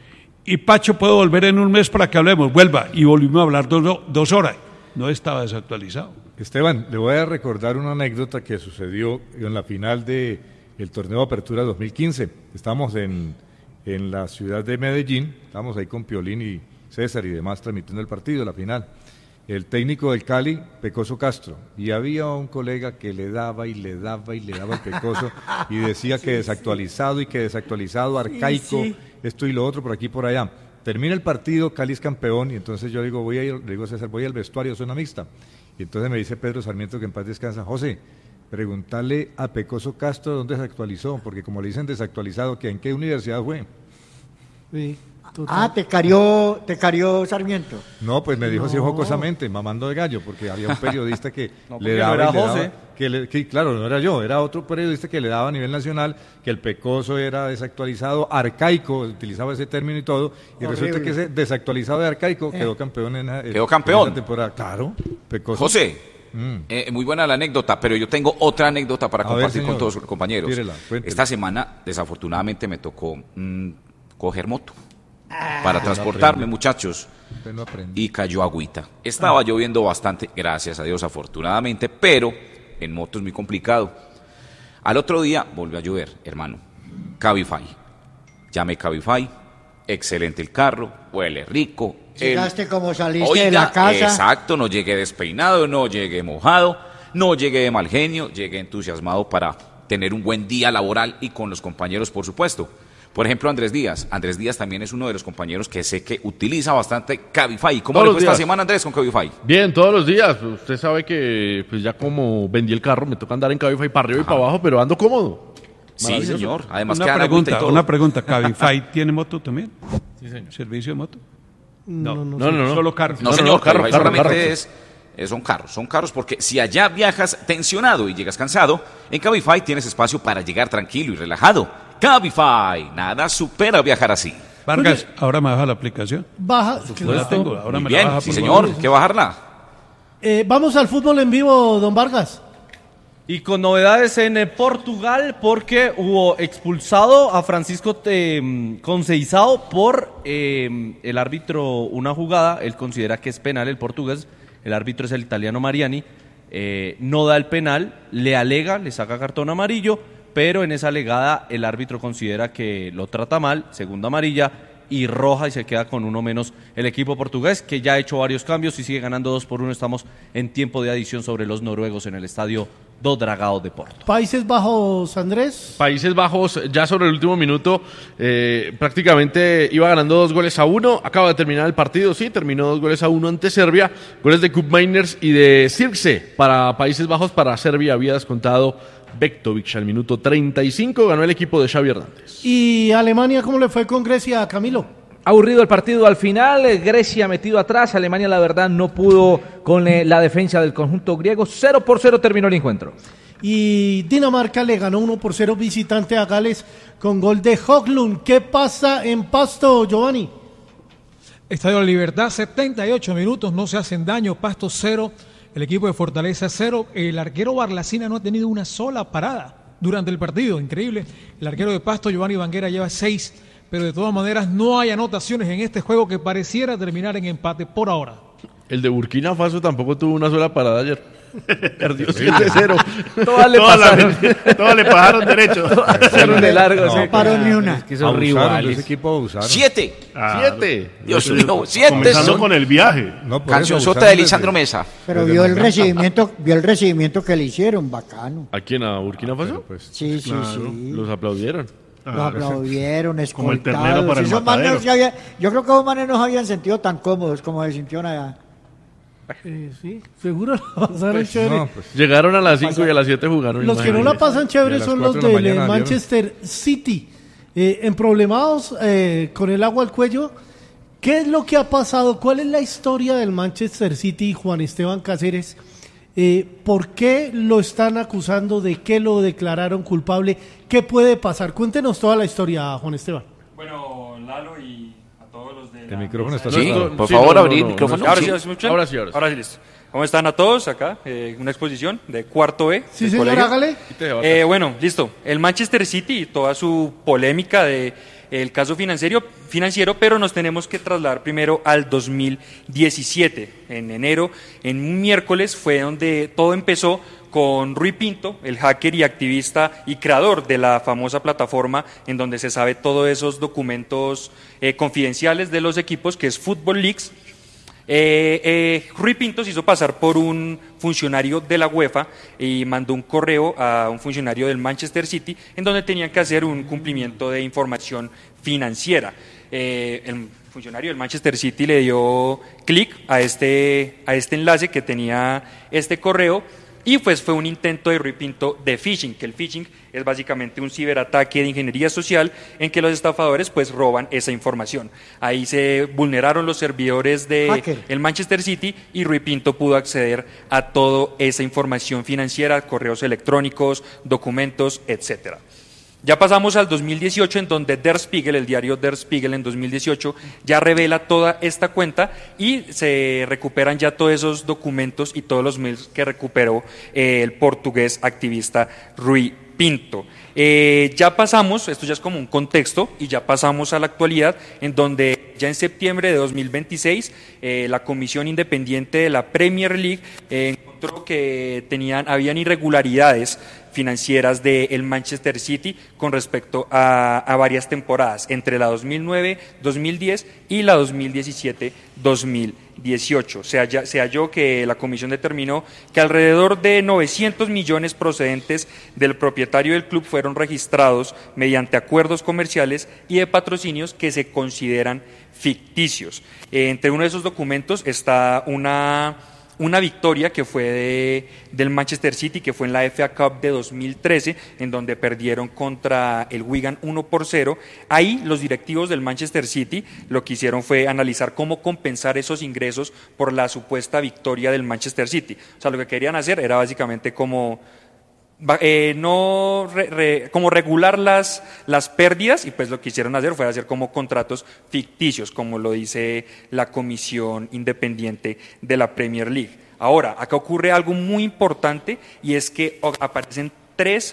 Y Pacho, ¿puedo volver en un mes para que hablemos? Vuelva. Y volvimos a hablar dos, dos horas. No estaba desactualizado. Esteban, le voy a recordar una anécdota que sucedió en la final del torneo de Apertura dos mil quince. Estamos en, en la ciudad de Medellín, estamos ahí con Piolín y César y demás transmitiendo el partido, la final. El técnico del Cali, Pecoso Castro, y había un colega que le daba y le daba y le daba el Pecoso y decía que desactualizado y que desactualizado, arcaico, sí. esto y lo otro por aquí y por allá. Termina el partido, Cali es campeón, y entonces yo digo, voy a ir, le digo a César, voy al vestuario, zona mixta. Y entonces me dice Pedro Sarmiento, que en paz descansa, José, preguntarle a Pecoso Castro dónde se actualizó, porque como le dicen desactualizado, que en qué universidad fue. Sí, Ah, te carió, te carió Sarmiento. No, pues me dijo así No. jocosamente, mamando de gallo, porque había un periodista que No, le porque daba, no era y le daba- José. que, le- que, claro, no era yo, era otro periodista que le daba a nivel nacional que el pecoso era desactualizado, arcaico, utilizaba ese término y todo, y Horrible. resulta que ese desactualizado de arcaico quedó campeón en, en- Quedó campeón. en esa temporada. Claro, pecoso. José, Mm. eh, muy buena la anécdota, pero yo tengo otra anécdota para A ver, compartir señor. con todos sus compañeros. Tírela, cuéntela. Esta semana, desafortunadamente, me tocó mm, coger moto Ah. para Usted no transportarme, aprende. muchachos, Usted no aprende. y cayó agüita. Estaba lloviendo bastante, gracias a Dios, afortunadamente, pero en moto es muy complicado. Al otro día volvió a llover, hermano. Cabify. Llamé Cabify, excelente el carro, huele rico. el- Llegaste como saliste Oiga, de la casa. exacto, no llegué despeinado, no llegué mojado, no llegué de mal genio, llegué entusiasmado para tener un buen día laboral y con los compañeros, por supuesto. Por ejemplo, Andrés Díaz. Andrés Díaz también es uno de los compañeros que sé que utiliza bastante Cabify. ¿Cómo Todos le los fue esta días. semana, Andrés, con Cabify? Bien, todos los días. Usted sabe que pues ya como vendí el carro, me toca andar en Cabify para arriba y para abajo, pero ando cómodo. Sí, Maravilloso. señor. Además, Una quedan agüita y pregunta, todo. una pregunta. ¿Cabify tiene moto también? Sí, señor. ¿Servicio de moto? No, no, No, no, no. Solo carro. No, No, no, señor, no, carro, Cabify carro, solamente carro. es, eh, son carros, son carros porque si allá viajas tensionado y llegas cansado, en Cabify tienes espacio para llegar tranquilo y relajado. Cabify, nada supera viajar así. Vargas, ahora me baja la aplicación. Baja. No la tengo, ahora Muy me la bien, baja. sí por señor, favor. ¿qué bajarla? Eh, vamos al fútbol en vivo, don Vargas. Y con novedades en eh, Portugal porque hubo expulsado a Francisco eh, Conceição por eh, el árbitro una jugada, él considera que es penal el portugués, el árbitro es el italiano Mariani, eh, no da el penal, le alega, le saca cartón amarillo, pero en esa alegada el árbitro considera que lo trata mal, segunda amarilla y roja y se queda con uno menos el equipo portugués que ya ha hecho varios cambios y sigue ganando dos por uno, estamos en tiempo de adición sobre los noruegos en el estadio do Dragao de Porto. Países Bajos, Andrés. Países Bajos, ya sobre el último minuto, eh, prácticamente iba ganando dos goles a uno. Acaba de terminar el partido, sí, terminó dos goles a uno ante Serbia. Goles de Koop Mainers y de Sirkse para Países Bajos. Para Serbia había descontado Bektovic al minuto treinta y cinco. Ganó el equipo de Xavi Hernández. ¿Y Alemania cómo le fue con Grecia, Camilo? Aburrido el partido al final, eh, Grecia metido atrás, Alemania la verdad no pudo con eh, la defensa del conjunto griego, cero por cero terminó el encuentro. Y Dinamarca le ganó uno por cero visitante a Gales con gol de Höglund. ¿Qué pasa en Pasto, Giovanni? Estadio de la Libertad, setenta y ocho minutos, no se hacen daño, Pasto cero, el equipo de Fortaleza cero. El arquero Barlacina no ha tenido una sola parada durante el partido, increíble. El arquero de Pasto, Giovanni Banguera, lleva seis, pero de todas maneras no hay anotaciones en este juego que pareciera terminar en empate por ahora. El de Burkina Faso tampoco tuvo una sola parada ayer. Perdió siete cero. Todas le Todas pasaron. la- todas le pasaron derecho. Pasaron de largo, No, sí. No paró ni una. Es que son Abusaron de rivales. ese equipo, abusaron. ¡Siete! Ah, Siete. Dios mío, siete Comenzando son con el viaje. No, por eso cancionzota abusaron de Lisandro desde- Mesa. Pero Desde vio el Mangán. recibimiento, vio el recibimiento que le hicieron, bacano. ¿A quién? ¿A Burkina Faso? Pues, Sí, sí, sí. Los aplaudieron. Lo aplaudieron, Como el ternero escoltados. para el Esos manes matadero. no se había- yo creo que esos manes no se habían sentido tan cómodos como se sintieron allá. Eh, sí, seguro la pasaron chévere. no, pues, Llegaron a las cinco y a las siete jugaron. Los que no la imagínate. pasan Y chévere a las son los cuatro de la del eh, mañana, Manchester City. Eh, emproblemados eh, con el agua al cuello. ¿Qué es lo que ha pasado? ¿Cuál es la historia del Manchester City, Juan Esteban Cáceres? Eh, ¿Por qué lo están acusando? ¿De qué lo declararon culpable? ¿Qué puede pasar? Cuéntenos toda la historia, Juan Esteban. Bueno, Lalo y a todos los de... el la micrófono mesa. está Sí, cerrado. por Sí, favor, no, abrir no, el no, micrófono. Ahora Sí. sí, ¿se escuchan? Ahora sí, ahora sí. Ahora sí, listo. ¿Cómo están a todos acá? Eh, una exposición de cuarto B. Sí, del señor, colegio. hágale. Eh, bueno, listo. El Manchester City y toda su polémica de el caso financiero, financiero, pero nos tenemos que trasladar primero al dos mil diecisiete. En enero, en un miércoles, fue donde todo empezó con Rui Pinto, el hacker y activista y creador de la famosa plataforma en donde se sabe todos esos documentos eh, confidenciales de los equipos, que es Football Leaks. Eh, eh, Rui Pinto se hizo pasar por un funcionario de la UEFA y mandó un correo a un funcionario del Manchester City en donde tenían que hacer un cumplimiento de información financiera. Eh, el funcionario del Manchester City le dio clic a este, a este enlace que tenía este correo, Y pues fue un intento de Rui Pinto de phishing, que el phishing es básicamente un ciberataque de ingeniería social en que los estafadores pues roban esa información. Ahí se vulneraron los servidores de el Manchester City y Rui Pinto pudo acceder a toda esa información financiera, correos electrónicos, documentos, etcétera. Ya pasamos al dos mil dieciocho, en donde Der Spiegel, el diario Der Spiegel en dos mil dieciocho, ya revela toda esta cuenta y se recuperan ya todos esos documentos y todos los mails que recuperó eh, el portugués activista Rui Pinto. Eh, ya pasamos, esto ya es como un contexto, y ya pasamos a la actualidad, en donde ya en septiembre de dos mil veintiséis eh, la Comisión Independiente de la Premier League eh, encontró que tenían, habían irregularidades financieras del Manchester City con respecto a, a varias temporadas, entre la dos mil nueve dos mil diez y la dos mil diecisiete dos mil dieciocho. Se, halla, se halló que la comisión determinó que alrededor de novecientos millones procedentes del propietario del club fueron registrados mediante acuerdos comerciales y de patrocinios que se consideran ficticios. Eh, entre uno de esos documentos está una... una victoria que fue de, del Manchester City, que fue en la F A Cup de dos mil trece, en donde perdieron contra el Wigan uno por cero. Ahí los directivos del Manchester City lo que hicieron fue analizar cómo compensar esos ingresos por la supuesta victoria del Manchester City. O sea, lo que querían hacer era básicamente como... Eh, no re, re, como regular las, las pérdidas, y pues lo que quisieron hacer fue hacer como contratos ficticios, como lo dice la Comisión Independiente de la Premier League. Ahora, acá ocurre algo muy importante, y es que aparecen tres,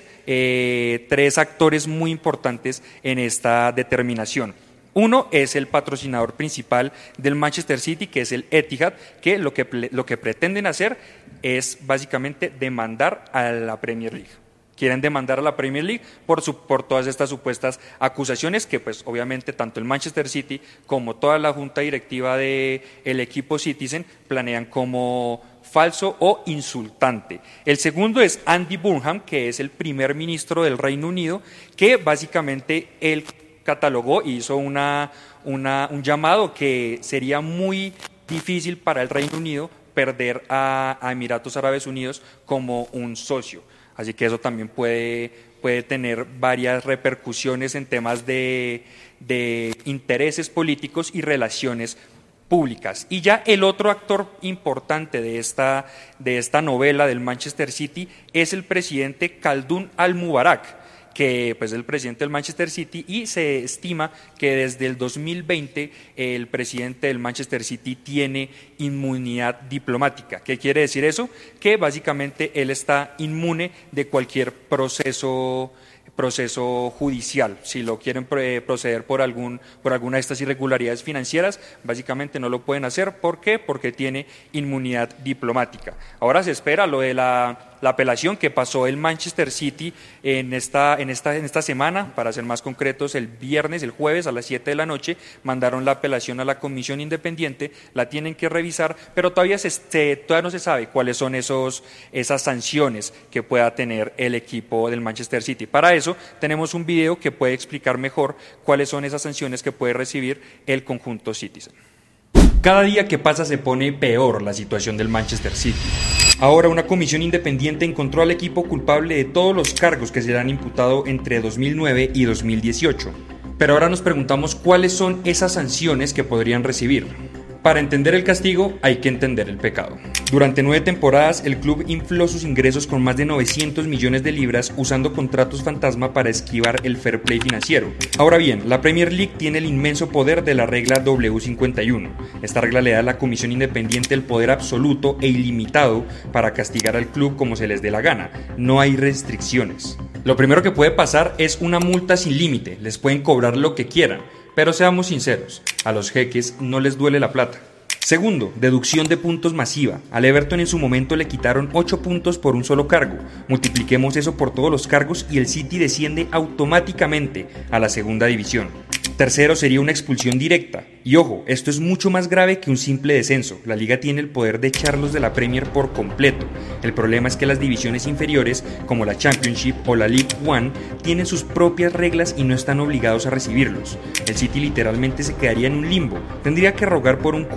eh, tres actores muy importantes en esta determinación. Uno es el patrocinador principal del Manchester City, que es el Etihad, que lo que, lo que pretenden hacer es básicamente demandar a la Premier League. Quieren demandar a la Premier League por, su, por todas estas supuestas acusaciones que pues obviamente tanto el Manchester City como toda la junta directiva del equipo Citizen planean como falso o insultante. El segundo es Andy Burnham, que es el primer ministro del Reino Unido, que básicamente él catalogó y hizo una, una, un llamado que sería muy difícil para el Reino Unido perder a, a Emiratos Árabes Unidos como un socio. Así que eso también puede, puede tener varias repercusiones en temas de, de intereses políticos y relaciones públicas. Y ya el otro actor importante de esta, de esta novela del Manchester City es el presidente Khaldun Al-Mubarak, que pues es el presidente del Manchester City, y se estima que desde el dos mil veinte el presidente del Manchester City tiene inmunidad diplomática. ¿Qué quiere decir eso? Que básicamente él está inmune de cualquier proceso proceso judicial. Si lo quieren proceder por algún por alguna de estas irregularidades financieras, básicamente no lo pueden hacer. ¿Por qué? Porque tiene inmunidad diplomática. Ahora se espera lo de la la apelación que pasó el Manchester City en esta, en esta, en esta semana, para ser más concretos, el viernes, el jueves a las siete de la noche, mandaron la apelación a la Comisión Independiente, la tienen que revisar, pero todavía, se, se, todavía no se sabe cuáles son esos, esas sanciones que pueda tener el equipo del Manchester City. Para eso tenemos un video que puede explicar mejor cuáles son esas sanciones que puede recibir el conjunto Citizen. Cada día que pasa se pone peor la situación del Manchester City. Ahora una comisión independiente encontró al equipo culpable de todos los cargos que se le han imputado entre dos mil nueve y dos mil dieciocho. Pero ahora nos preguntamos cuáles son esas sanciones que podrían recibir. Para entender el castigo hay que entender el pecado. Durante nueve temporadas el club infló sus ingresos con más de novecientos millones de libras usando contratos fantasma para esquivar el fair play financiero. Ahora bien, la Premier League tiene el inmenso poder de la regla W cincuenta y uno. Esta regla le da a la comisión independiente el poder absoluto e ilimitado para castigar al club como se les dé la gana. No hay restricciones. Lo primero que puede pasar es una multa sin límite. Les pueden cobrar lo que quieran. Pero seamos sinceros, a los jeques no les duele la plata. Segundo, deducción de puntos masiva. Al Everton en su momento le quitaron ocho puntos por un solo cargo. Multipliquemos eso por todos los cargos y el City desciende automáticamente a la segunda división. Tercero sería una expulsión directa. Y ojo, esto es mucho más grave que un simple descenso. La liga tiene el poder de echarlos de la Premier por completo. El problema es que las divisiones inferiores, como la Championship o la League One, tienen sus propias reglas y no están obligados a recibirlos. El City literalmente se quedaría en un limbo. Tendría que rogar por un cupo en el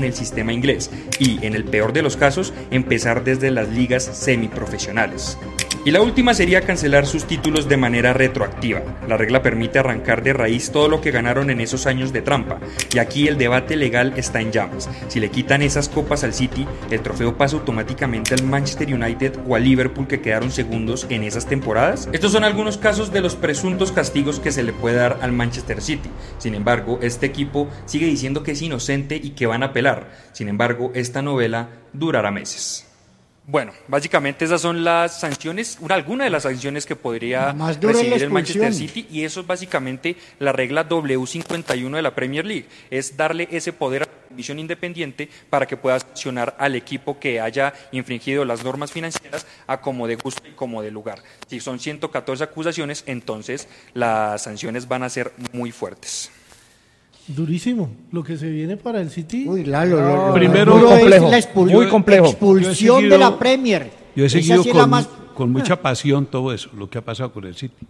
el sistema inglés y, en el peor de los casos, empezar desde las ligas semiprofesionales. Y la última sería cancelar sus títulos de manera retroactiva. La regla permite arrancar de raíz todo lo que ganaron en esos años de trampa, y aquí el debate legal está en llamas. Si le quitan esas copas al City, el trofeo pasa automáticamente al Manchester United o al Liverpool, que quedaron segundos en esas temporadas. Estos son algunos casos de los presuntos castigos que se le puede dar al Manchester City. Sin embargo, este equipo sigue diciendo que es inocente y que van a apelar. Sin embargo, esta novela durará meses. Bueno, básicamente esas son las sanciones, una, alguna de las sanciones que podría recibir el Manchester City, y eso es básicamente la regla W cincuenta y uno de la Premier League, es darle ese poder a la comisión independiente para que pueda sancionar al equipo que haya infringido las normas financieras a como de gusto y como de lugar. Si son ciento catorce acusaciones, entonces las sanciones van a ser muy fuertes. Durísimo lo que se viene para el City. Uy, Lalo, lo, lo, primero muy complejo, es la expul muy complejo. expulsión seguido, de la Premier. Yo he Esa seguido sí con, más... con mucha pasión todo eso, lo que ha pasado con el City.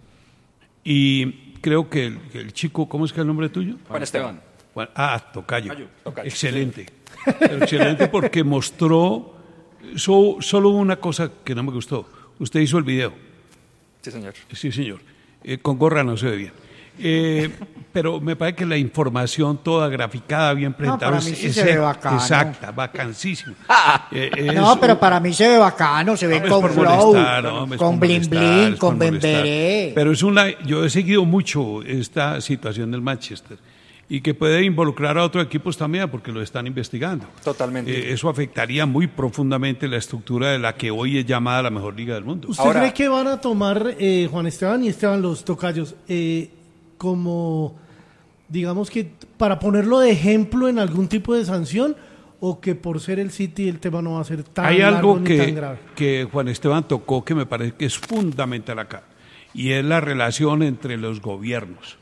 Y creo que el, que el chico, ¿cómo es que es el nombre tuyo? Juan Esteban. Juan, ah, Tocayo. Tocayo, Tocayo. Excelente. Pero excelente porque mostró so, solo una cosa que no me gustó. Usted hizo el video. Sí, señor. Sí, señor. Eh, con gorra no se ve bien. Eh, pero me parece que la información toda graficada, bien presentada, no, para mí sí es, se ve bacano. Exacta, bacanísima. Eh, no, pero para mí se ve bacano, se ve no, con flow, molestar, no, con blin blin, con bemberé. Pero es una, yo he seguido mucho esta situación del Manchester y que puede involucrar a otros equipos también porque lo están investigando. Totalmente. Eh, eso afectaría muy profundamente la estructura de la que hoy es llamada la mejor liga del mundo. ¿Usted Ahora, cree que van a tomar, eh, Juan Esteban y Esteban, los tocayos, eh, como, digamos que para ponerlo de ejemplo en algún tipo de sanción, o que por ser el City el tema no va a ser tan Hay largo algo ni que, tan grave? que Juan Esteban tocó que me parece que es fundamental acá, y es la relación entre los gobiernos,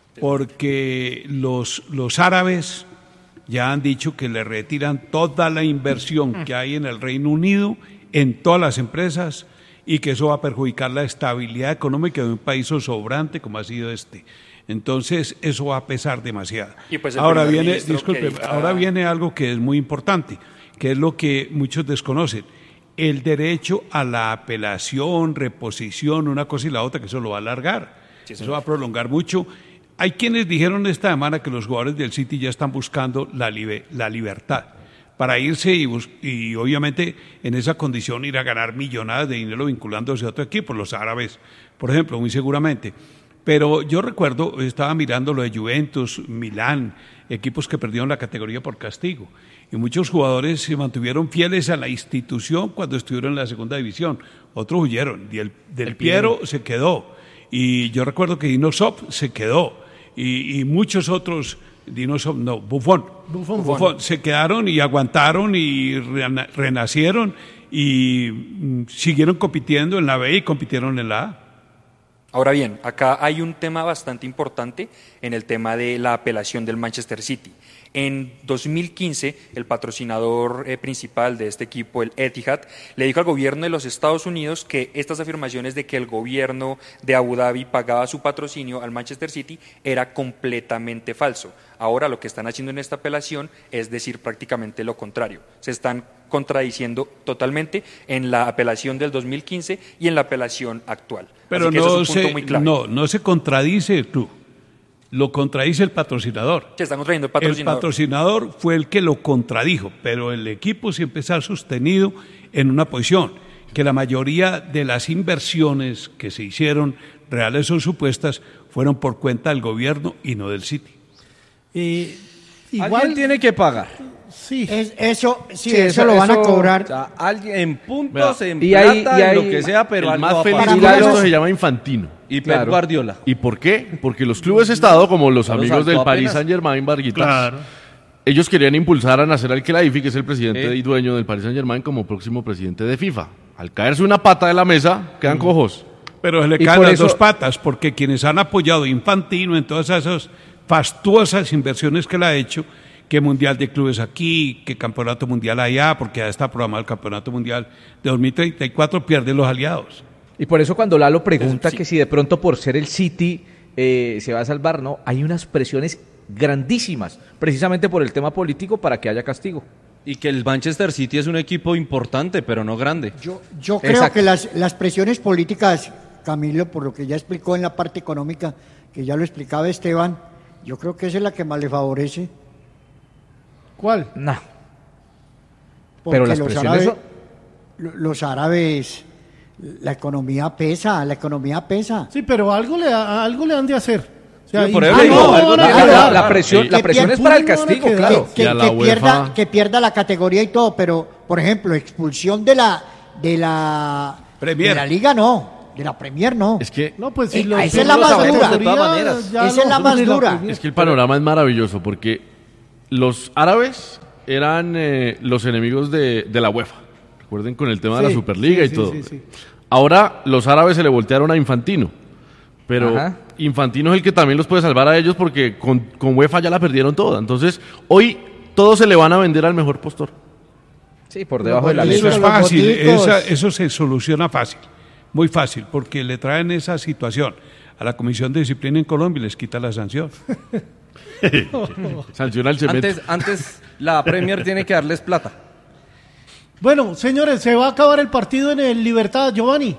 porque los, los árabes ya han dicho que le retiran toda la inversión que hay en el Reino Unido, en todas las empresas, y que eso va a perjudicar la estabilidad económica de un país sobrante como ha sido este. Entonces, eso va a pesar demasiado. Pues ahora viene, disculpe, diga... ahora viene algo que es muy importante, que es lo que muchos desconocen, el derecho a la apelación, reposición, una cosa y la otra, que eso lo va a alargar, sí, eso va a prolongar mucho. Hay quienes dijeron esta semana que los jugadores del City ya están buscando la, libe, la libertad para irse y, y obviamente en esa condición ir a ganar millonadas de dinero vinculándose a otro equipo, los árabes, por ejemplo, muy seguramente. Pero yo recuerdo, estaba mirando lo de Juventus, Milán, equipos que perdieron la categoría por castigo, y muchos jugadores se mantuvieron fieles a la institución cuando estuvieron en la segunda división, otros huyeron, y el del el Piero, Piero se quedó, y yo recuerdo que Dinosov se quedó, y, y muchos otros, Dinosov, no, Buffon, Buffon. Buffon, se quedaron y aguantaron y renacieron y mm, siguieron compitiendo en la B y compitieron en la A. Ahora bien, acá hay un tema bastante importante en el tema de la apelación del Manchester City. En dos mil quince, el patrocinador eh, principal de este equipo, el Etihad, le dijo al gobierno de los Estados Unidos que estas afirmaciones de que el gobierno de Abu Dhabi pagaba su patrocinio al Manchester City era completamente falso. Ahora lo que están haciendo en esta apelación es decir prácticamente lo contrario. Se están contradiciendo totalmente en la apelación del dos mil quince y en la apelación actual. Pero Así que no, eso es un punto se, muy clave. no, no se contradice el club, lo contradice el patrocinador. Se están contradiciendo el patrocinador. El patrocinador fue el que lo contradijo, pero el equipo siempre está sostenido en una posición, que la mayoría de las inversiones que se hicieron, reales o supuestas, fueron por cuenta del gobierno y no del City. Eh, igual Alguien tiene que pagar. Sí. Es, eso, sí, Sí, eso, eso- lo van a eso- cobrar. O sea, alguien en puntos, Vea, en y hay- plata, y en hay- lo que sea, pero el algo más va a feliz pagar. de Para mí esto eso- se llama Infantino. Y Pep Claro. Guardiola. ¿Y por qué? Porque los clubes Estado, como los Ya lo amigos saltó del apenas. Paris Saint-Germain, Varguitas, Claro. ellos querían impulsar a Nasser Al-Khelaifi, que es el presidente Sí. y dueño del Paris Saint-Germain, como próximo presidente de FIFA. Al caerse una pata de la mesa, quedan cojos. Pero se le Y caen por las eso- dos patas, porque quienes han apoyado a Infantino en todas esas fastuosas inversiones que él ha hecho, que Mundial de Clubes aquí, que Campeonato Mundial allá, porque ya está programado el Campeonato Mundial de dos mil treinta y cuatro, pierden los aliados. Y por eso cuando Lalo pregunta que si de pronto por ser el City eh, se va a salvar, no, hay unas presiones grandísimas, precisamente por el tema político para que haya castigo. Y que el Manchester City es un equipo importante, pero no grande. Yo, yo creo Exacto. que las, las presiones políticas, Camilo, por lo que ya explicó en la parte económica, que ya lo explicaba Esteban, yo creo que esa es la que más le favorece. ¿Cuál? No. Porque Pero las los presiones árabes, son- lo- los árabes, la economía pesa, la economía pesa. Sí, pero algo le, algo le han de hacer. O sea, Sí, por y- eso Ah, digo, no, algo no, tiene no, que no, dar. la La presión, Sí. la Que presión pier- es para el no van a castigo, quedar. claro. Que, Y a la que UEFA. pierda, que pierda la categoría y todo, pero, por ejemplo, expulsión de la de la, Premier. de la liga no, de la Premier no. Es que, No, pues si Eh, los esa es la los más categorías, dura. de todas maneras. ya Esa es la lo- más de dura. Premier. es que el panorama es maravilloso porque los árabes eran eh, los enemigos de, de la UEFA. Recuerden con el tema de Sí, la Superliga sí, y sí, todo. sí, sí. Ahora los árabes se le voltearon a Infantino. Pero Ajá. Infantino es el que también los puede salvar a ellos porque con, con UEFA ya la perdieron toda. Entonces, hoy todos se le van a vender al mejor postor. Sí, por debajo de la Los Eso mesa. es los fácil, boticos. esa- eso se soluciona fácil, muy fácil, porque le traen esa situación a la Comisión de Disciplina en Colombia y les quita la sanción. Sanciona el cemento. Antes, antes la Premier tiene que darles plata. Bueno, señores, se va a acabar el partido en el Libertad, Giovanni.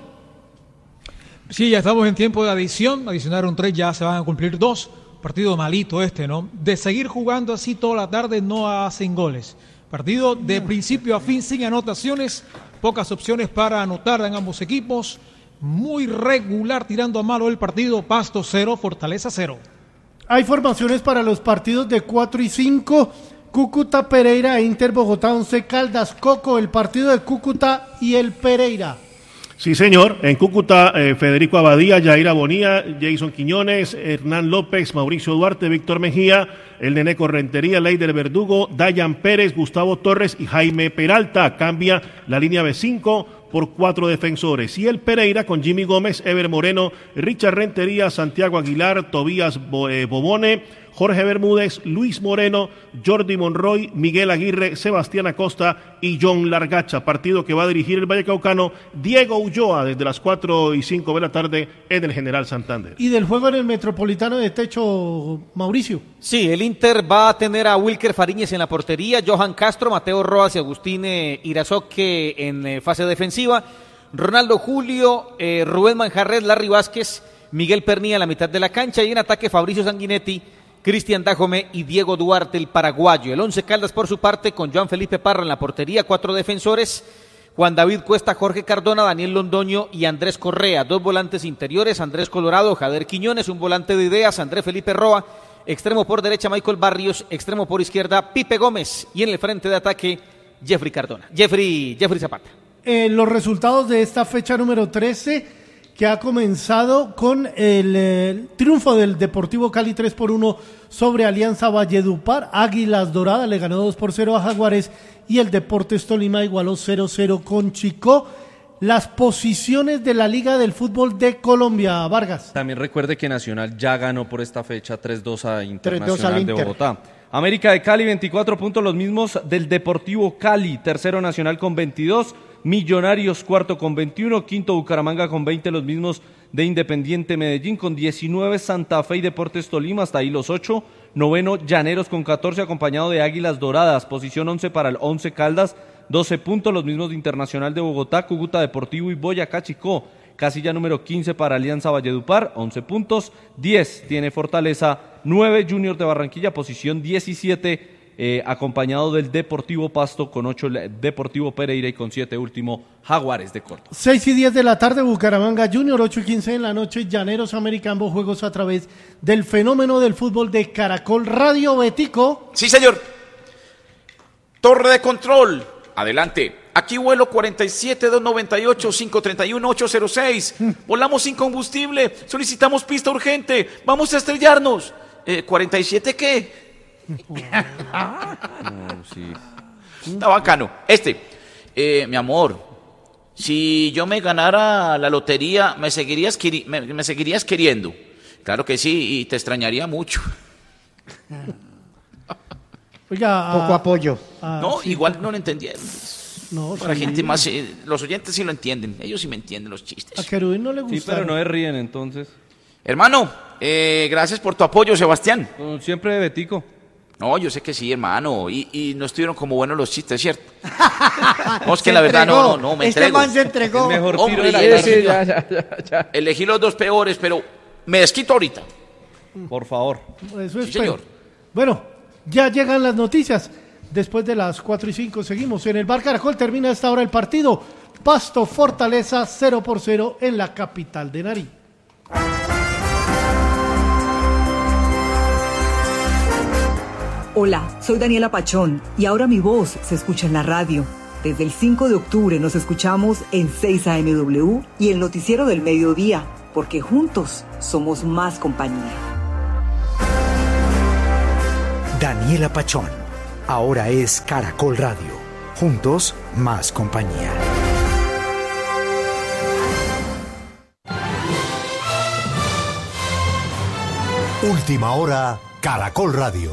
Sí, ya estamos en tiempo de adición. Adicionaron tres, ya se van a cumplir dos. Partido malito este, ¿no? De seguir jugando así toda la tarde no hacen goles. Partido de principio a fin sin anotaciones. Pocas opciones para anotar en ambos equipos. Muy regular tirando a malo el partido. Pasto cero, Fortaleza cero. Hay formaciones para los partidos de cuatro y cinco. Cúcuta, Pereira, Inter, Bogotá, Once Caldas, Coco, el partido de Cúcuta y el Pereira. Sí, señor. En Cúcuta, eh, Federico Abadía, Yaira Bonía, Jason Quiñones, Hernán López, Mauricio Duarte, Víctor Mejía, el Neneco Rentería, Leider Verdugo, Dayan Pérez, Gustavo Torres y Jaime Peralta. Cambia la línea B cinco por cuatro defensores. Y el Pereira con Jimmy Gómez, Ever Moreno, Richard Rentería, Santiago Aguilar, Tobías Bo- eh, Bobone, Jorge Bermúdez, Luis Moreno, Jordi Monroy, Miguel Aguirre, Sebastián Acosta y John Largacha. Partido que va a dirigir el Vallecaucano Diego Ulloa desde las cuatro y cinco de la tarde en el General Santander. Y del juego en el Metropolitano de Techo, Mauricio. Sí, el Inter va a tener a Wilker Fariñez en la portería, Johan Castro, Mateo Roas y Agustín eh, Irazoque en eh, fase defensiva, Ronaldo Julio, eh, Rubén Manjarres, Larry Vázquez, Miguel Pernilla en la mitad de la cancha y en ataque Fabricio Sanguinetti, Cristian Dajome y Diego Duarte, el paraguayo. El Once Caldas por su parte con Joan Felipe Parra en la portería, cuatro defensores, Juan David Cuesta, Jorge Cardona, Daniel Londoño y Andrés Correa, dos volantes interiores, Andrés Colorado, Jader Quiñones, un volante de ideas, Andrés Felipe Roa, extremo por derecha Michael Barrios, extremo por izquierda Pipe Gómez y en el frente de ataque Jeffrey Cardona, Jeffrey, Jeffrey Zapata. Eh, los resultados de esta fecha número trece, que ha comenzado con el, eh, triunfo del Deportivo Cali tres por uno sobre Alianza Valledupar. Águilas Doradas le ganó dos por cero a Jaguares y el Deportes Tolima igualó cero cero con Chicó. Las posiciones de la Liga del Fútbol de Colombia, Vargas. También recuerde que Nacional ya ganó por esta fecha tres dos a tres dos Internacional al de Inter. Bogotá. América de Cali, veinticuatro puntos, los mismos del Deportivo Cali. Tercero Nacional con veintidós. Millonarios cuarto con veintiuno. Quinto Bucaramanga con veinte, los mismos de Independiente Medellín con diecinueve. Santa Fe y Deportes Tolima, hasta ahí los ocho. Noveno Llaneros con catorce, acompañado de Águilas Doradas. Posición once para el Once Caldas, doce puntos, los mismos de Internacional de Bogotá, Cúcuta Deportivo y Boyacá Chicó. Casilla número quince para Alianza Valledupar, once puntos. diez tiene Fortaleza, nueve Junior de Barranquilla, posición diecisiete, eh, acompañado del Deportivo Pasto con ocho, el Deportivo Pereira y con siete último Jaguares de Córdoba. seis y diez de la tarde, Bucaramanga Junior, ocho y quince en la noche, Llaneros América, ambos juegos a través del fenómeno del fútbol de Caracol Radio. Betico. Sí, señor. Torre de control. Adelante. Aquí vuelo cuarenta y siete, doscientos noventa y ocho, quinientos treinta y uno, ochocientos seis. Volamos sin combustible. Solicitamos pista urgente. Vamos a estrellarnos. Eh, ¿cuarenta y siete qué? No, sí. Está bacano. Este, eh, mi amor, si yo me ganara la lotería, ¿me seguirías, queri- me, me seguirías queriendo? Claro que sí, y te extrañaría mucho. Oiga, Poco apoyo. ah, no, sí, igual no lo entendieron. No, Para sí. gente más, eh, los oyentes sí lo entienden, ellos sí me entienden los chistes. A Querubín no le gusta. Sí, pero no se ríen entonces. Hermano, Eh, gracias por tu apoyo, Sebastián. Como siempre, Betico. No, yo sé que sí, hermano. Y, y no estuvieron como buenos los chistes, ¿cierto? No, es que la verdad no, no, no, me este entrego. man se entregó. El mejor tiro Hombre, de la sí, clase. sí, ya, ya, ya, ya. Elegí los dos peores, pero me desquito ahorita. Por favor. Eso Sí, espero. señor. Bueno, ya llegan las noticias. Después de las cuatro y cinco seguimos en el Bar Caracol. Termina a esta hora el partido. Pasto Fortaleza cero por cero en la capital de Nariño. Hola, soy Daniela Pachón y ahora mi voz se escucha en la radio. Desde el cinco de octubre nos escuchamos en seis A M W y el noticiero del mediodía, porque juntos somos más compañía. Daniela Pachón, ahora es Caracol Radio. Juntos, más compañía. Última hora, Caracol Radio.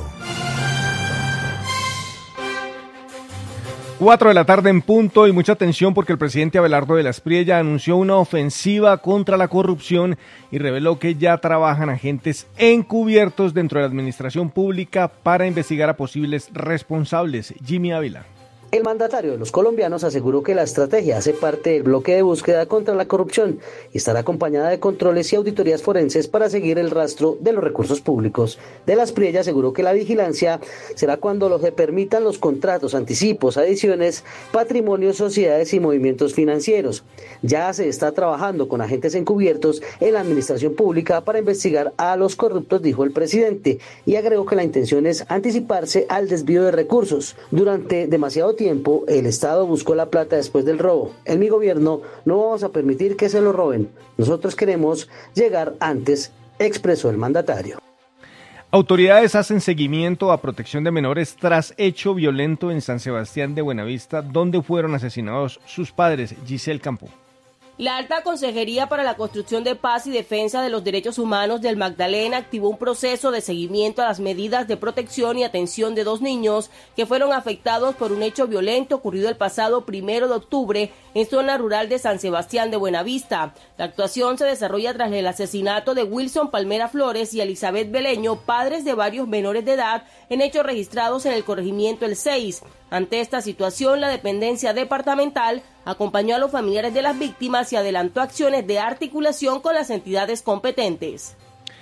Cuatro de la tarde en punto y mucha atención porque el presidente Abelardo de la Espriella anunció una ofensiva contra la corrupción y reveló que ya trabajan agentes encubiertos dentro de la administración pública para investigar a posibles responsables. Jimmy Ávila. El mandatario de los colombianos aseguró que la estrategia hace parte del bloque de búsqueda contra la corrupción y estará acompañada de controles y auditorías forenses para seguir el rastro de los recursos públicos. De la Espriella aseguró que la vigilancia será cuando lo que permitan los contratos, anticipos, adiciones, patrimonios, sociedades y movimientos financieros. Ya se está trabajando con agentes encubiertos en la administración pública para investigar a los corruptos, dijo el presidente, y agregó que la intención es anticiparse al desvío de recursos. Durante demasiado tiempo tiempo, el Estado buscó la plata después del robo. En mi gobierno no vamos a permitir que se lo roben. Nosotros queremos llegar antes, expresó el mandatario. Autoridades hacen seguimiento a protección de menores tras hecho violento en San Sebastián de Buenavista, donde fueron asesinados sus padres. Giselle Campo. La Alta Consejería para la Construcción de Paz y Defensa de los Derechos Humanos del Magdalena activó un proceso de seguimiento a las medidas de protección y atención de dos niños que fueron afectados por un hecho violento ocurrido el pasado primero de octubre en zona rural de San Sebastián de Buenavista. La actuación se desarrolla tras el asesinato de Wilson Palmera Flores y Elizabeth Beleño, padres de varios menores de edad, en hechos registrados en el corregimiento El seis. Ante esta situación, la dependencia departamental acompañó a los familiares de las víctimas y adelantó acciones de articulación con las entidades competentes.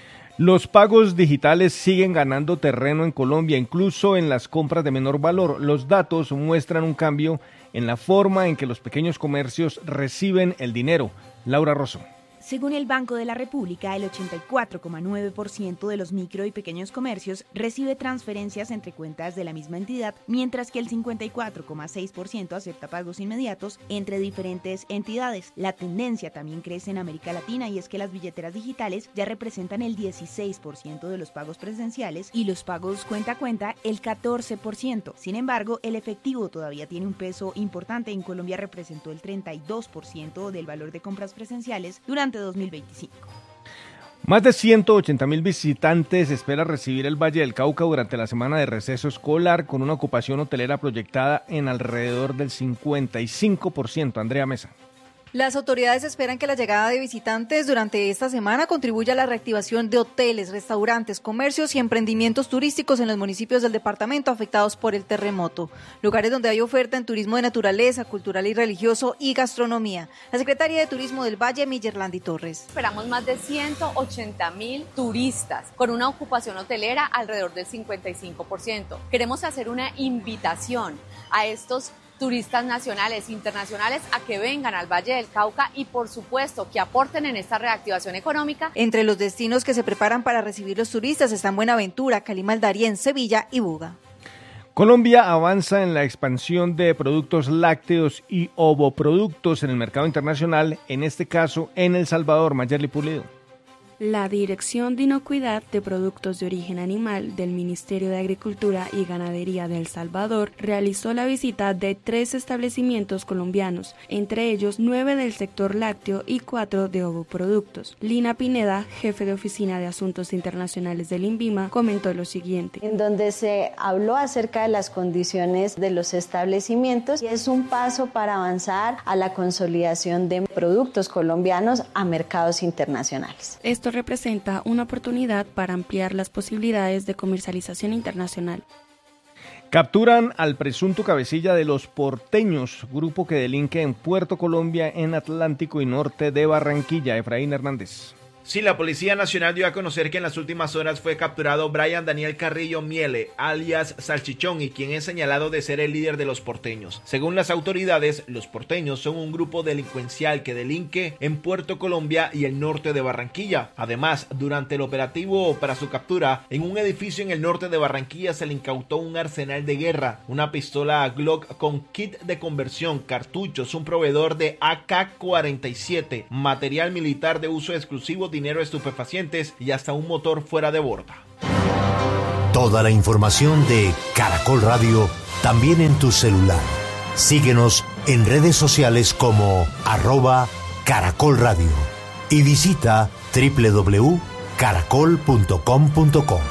Los pagos digitales siguen ganando terreno en Colombia, incluso en las compras de menor valor. Los datos muestran un cambio en la forma en que los pequeños comercios reciben el dinero. Laura Rosso. Según el Banco de la República, el ochenta y cuatro coma nueve por ciento de los micro y pequeños comercios recibe transferencias entre cuentas de la misma entidad, mientras que el cincuenta y cuatro coma seis por ciento acepta pagos inmediatos entre diferentes entidades. La tendencia también crece en América Latina y es que las billeteras digitales ya representan el dieciséis por ciento de los pagos presenciales y los pagos cuenta a cuenta el catorce por ciento. Sin embargo, el efectivo todavía tiene un peso importante. En Colombia representó el treinta y dos por ciento del valor de compras presenciales durante dos mil veinticinco. Más de ciento ochenta mil visitantes espera recibir el Valle del Cauca durante la semana de receso escolar, con una ocupación hotelera proyectada en alrededor del cincuenta y cinco por ciento. Andrea Mesa. Las autoridades esperan que la llegada de visitantes durante esta semana contribuya a la reactivación de hoteles, restaurantes, comercios y emprendimientos turísticos en los municipios del departamento afectados por el terremoto, lugares donde hay oferta en turismo de naturaleza, cultural y religioso y gastronomía. La secretaria de Turismo del Valle, Millerlandi Torres. Esperamos más de ciento ochenta mil turistas, con una ocupación hotelera alrededor del cincuenta y cinco por ciento. Queremos hacer una invitación a estos turistas nacionales e internacionales a que vengan al Valle del Cauca y, por supuesto, que aporten en esta reactivación económica. Entre los destinos que se preparan para recibir los turistas están Buenaventura, Calima, Darién, Sevilla y Buga. Colombia avanza en la expansión de productos lácteos y ovoproductos en el mercado internacional, en este caso en El Salvador. Mayerly Pulido. La Dirección de Inocuidad de Productos de Origen Animal del Ministerio de Agricultura y Ganadería de El Salvador realizó la visita de tres establecimientos colombianos, entre ellos nueve del sector lácteo y cuatro de ovoproductos. Lina Pineda, jefe de Oficina de Asuntos Internacionales del INVIMA, comentó lo siguiente. En donde se habló acerca de las condiciones de los establecimientos y es un paso para avanzar a la consolidación de productos colombianos a mercados internacionales. Esto esto representa una oportunidad para ampliar las posibilidades de comercialización internacional. Capturan al presunto cabecilla de los Porteños, grupo que delinque en Puerto Colombia, en Atlántico y norte de Barranquilla. Efraín Hernández. Sí, la Policía Nacional dio a conocer que en las últimas horas fue capturado Brian Daniel Carrillo Miele, alias Salchichón, y quien es señalado de ser el líder de los porteños. Según las autoridades, los porteños son un grupo delincuencial que delinque en Puerto Colombia y el norte de Barranquilla. Además, durante el operativo para su captura, en un edificio en el norte de Barranquilla se le incautó un arsenal de guerra, una pistola Glock con kit de conversión, cartuchos, un proveedor de A K cuarenta y siete, material militar de uso exclusivo, dinero, estupefacientes y hasta un motor fuera de borda. Toda la información de Caracol Radio también en tu celular. Síguenos en redes sociales como arroba Caracol Radio y visita doble u doble u doble u punto caracol punto com punto co.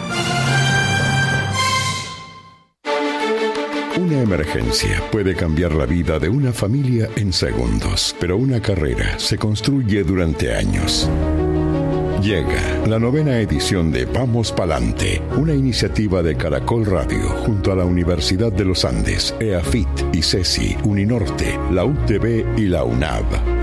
Una emergencia puede cambiar la vida de una familia en segundos, pero una carrera se construye durante años. Llega la novena edición de Vamos Pa'lante, una iniciativa de Caracol Radio junto a la Universidad de los Andes, EAFIT, ICESI, Uninorte, la U T B y la UNAV.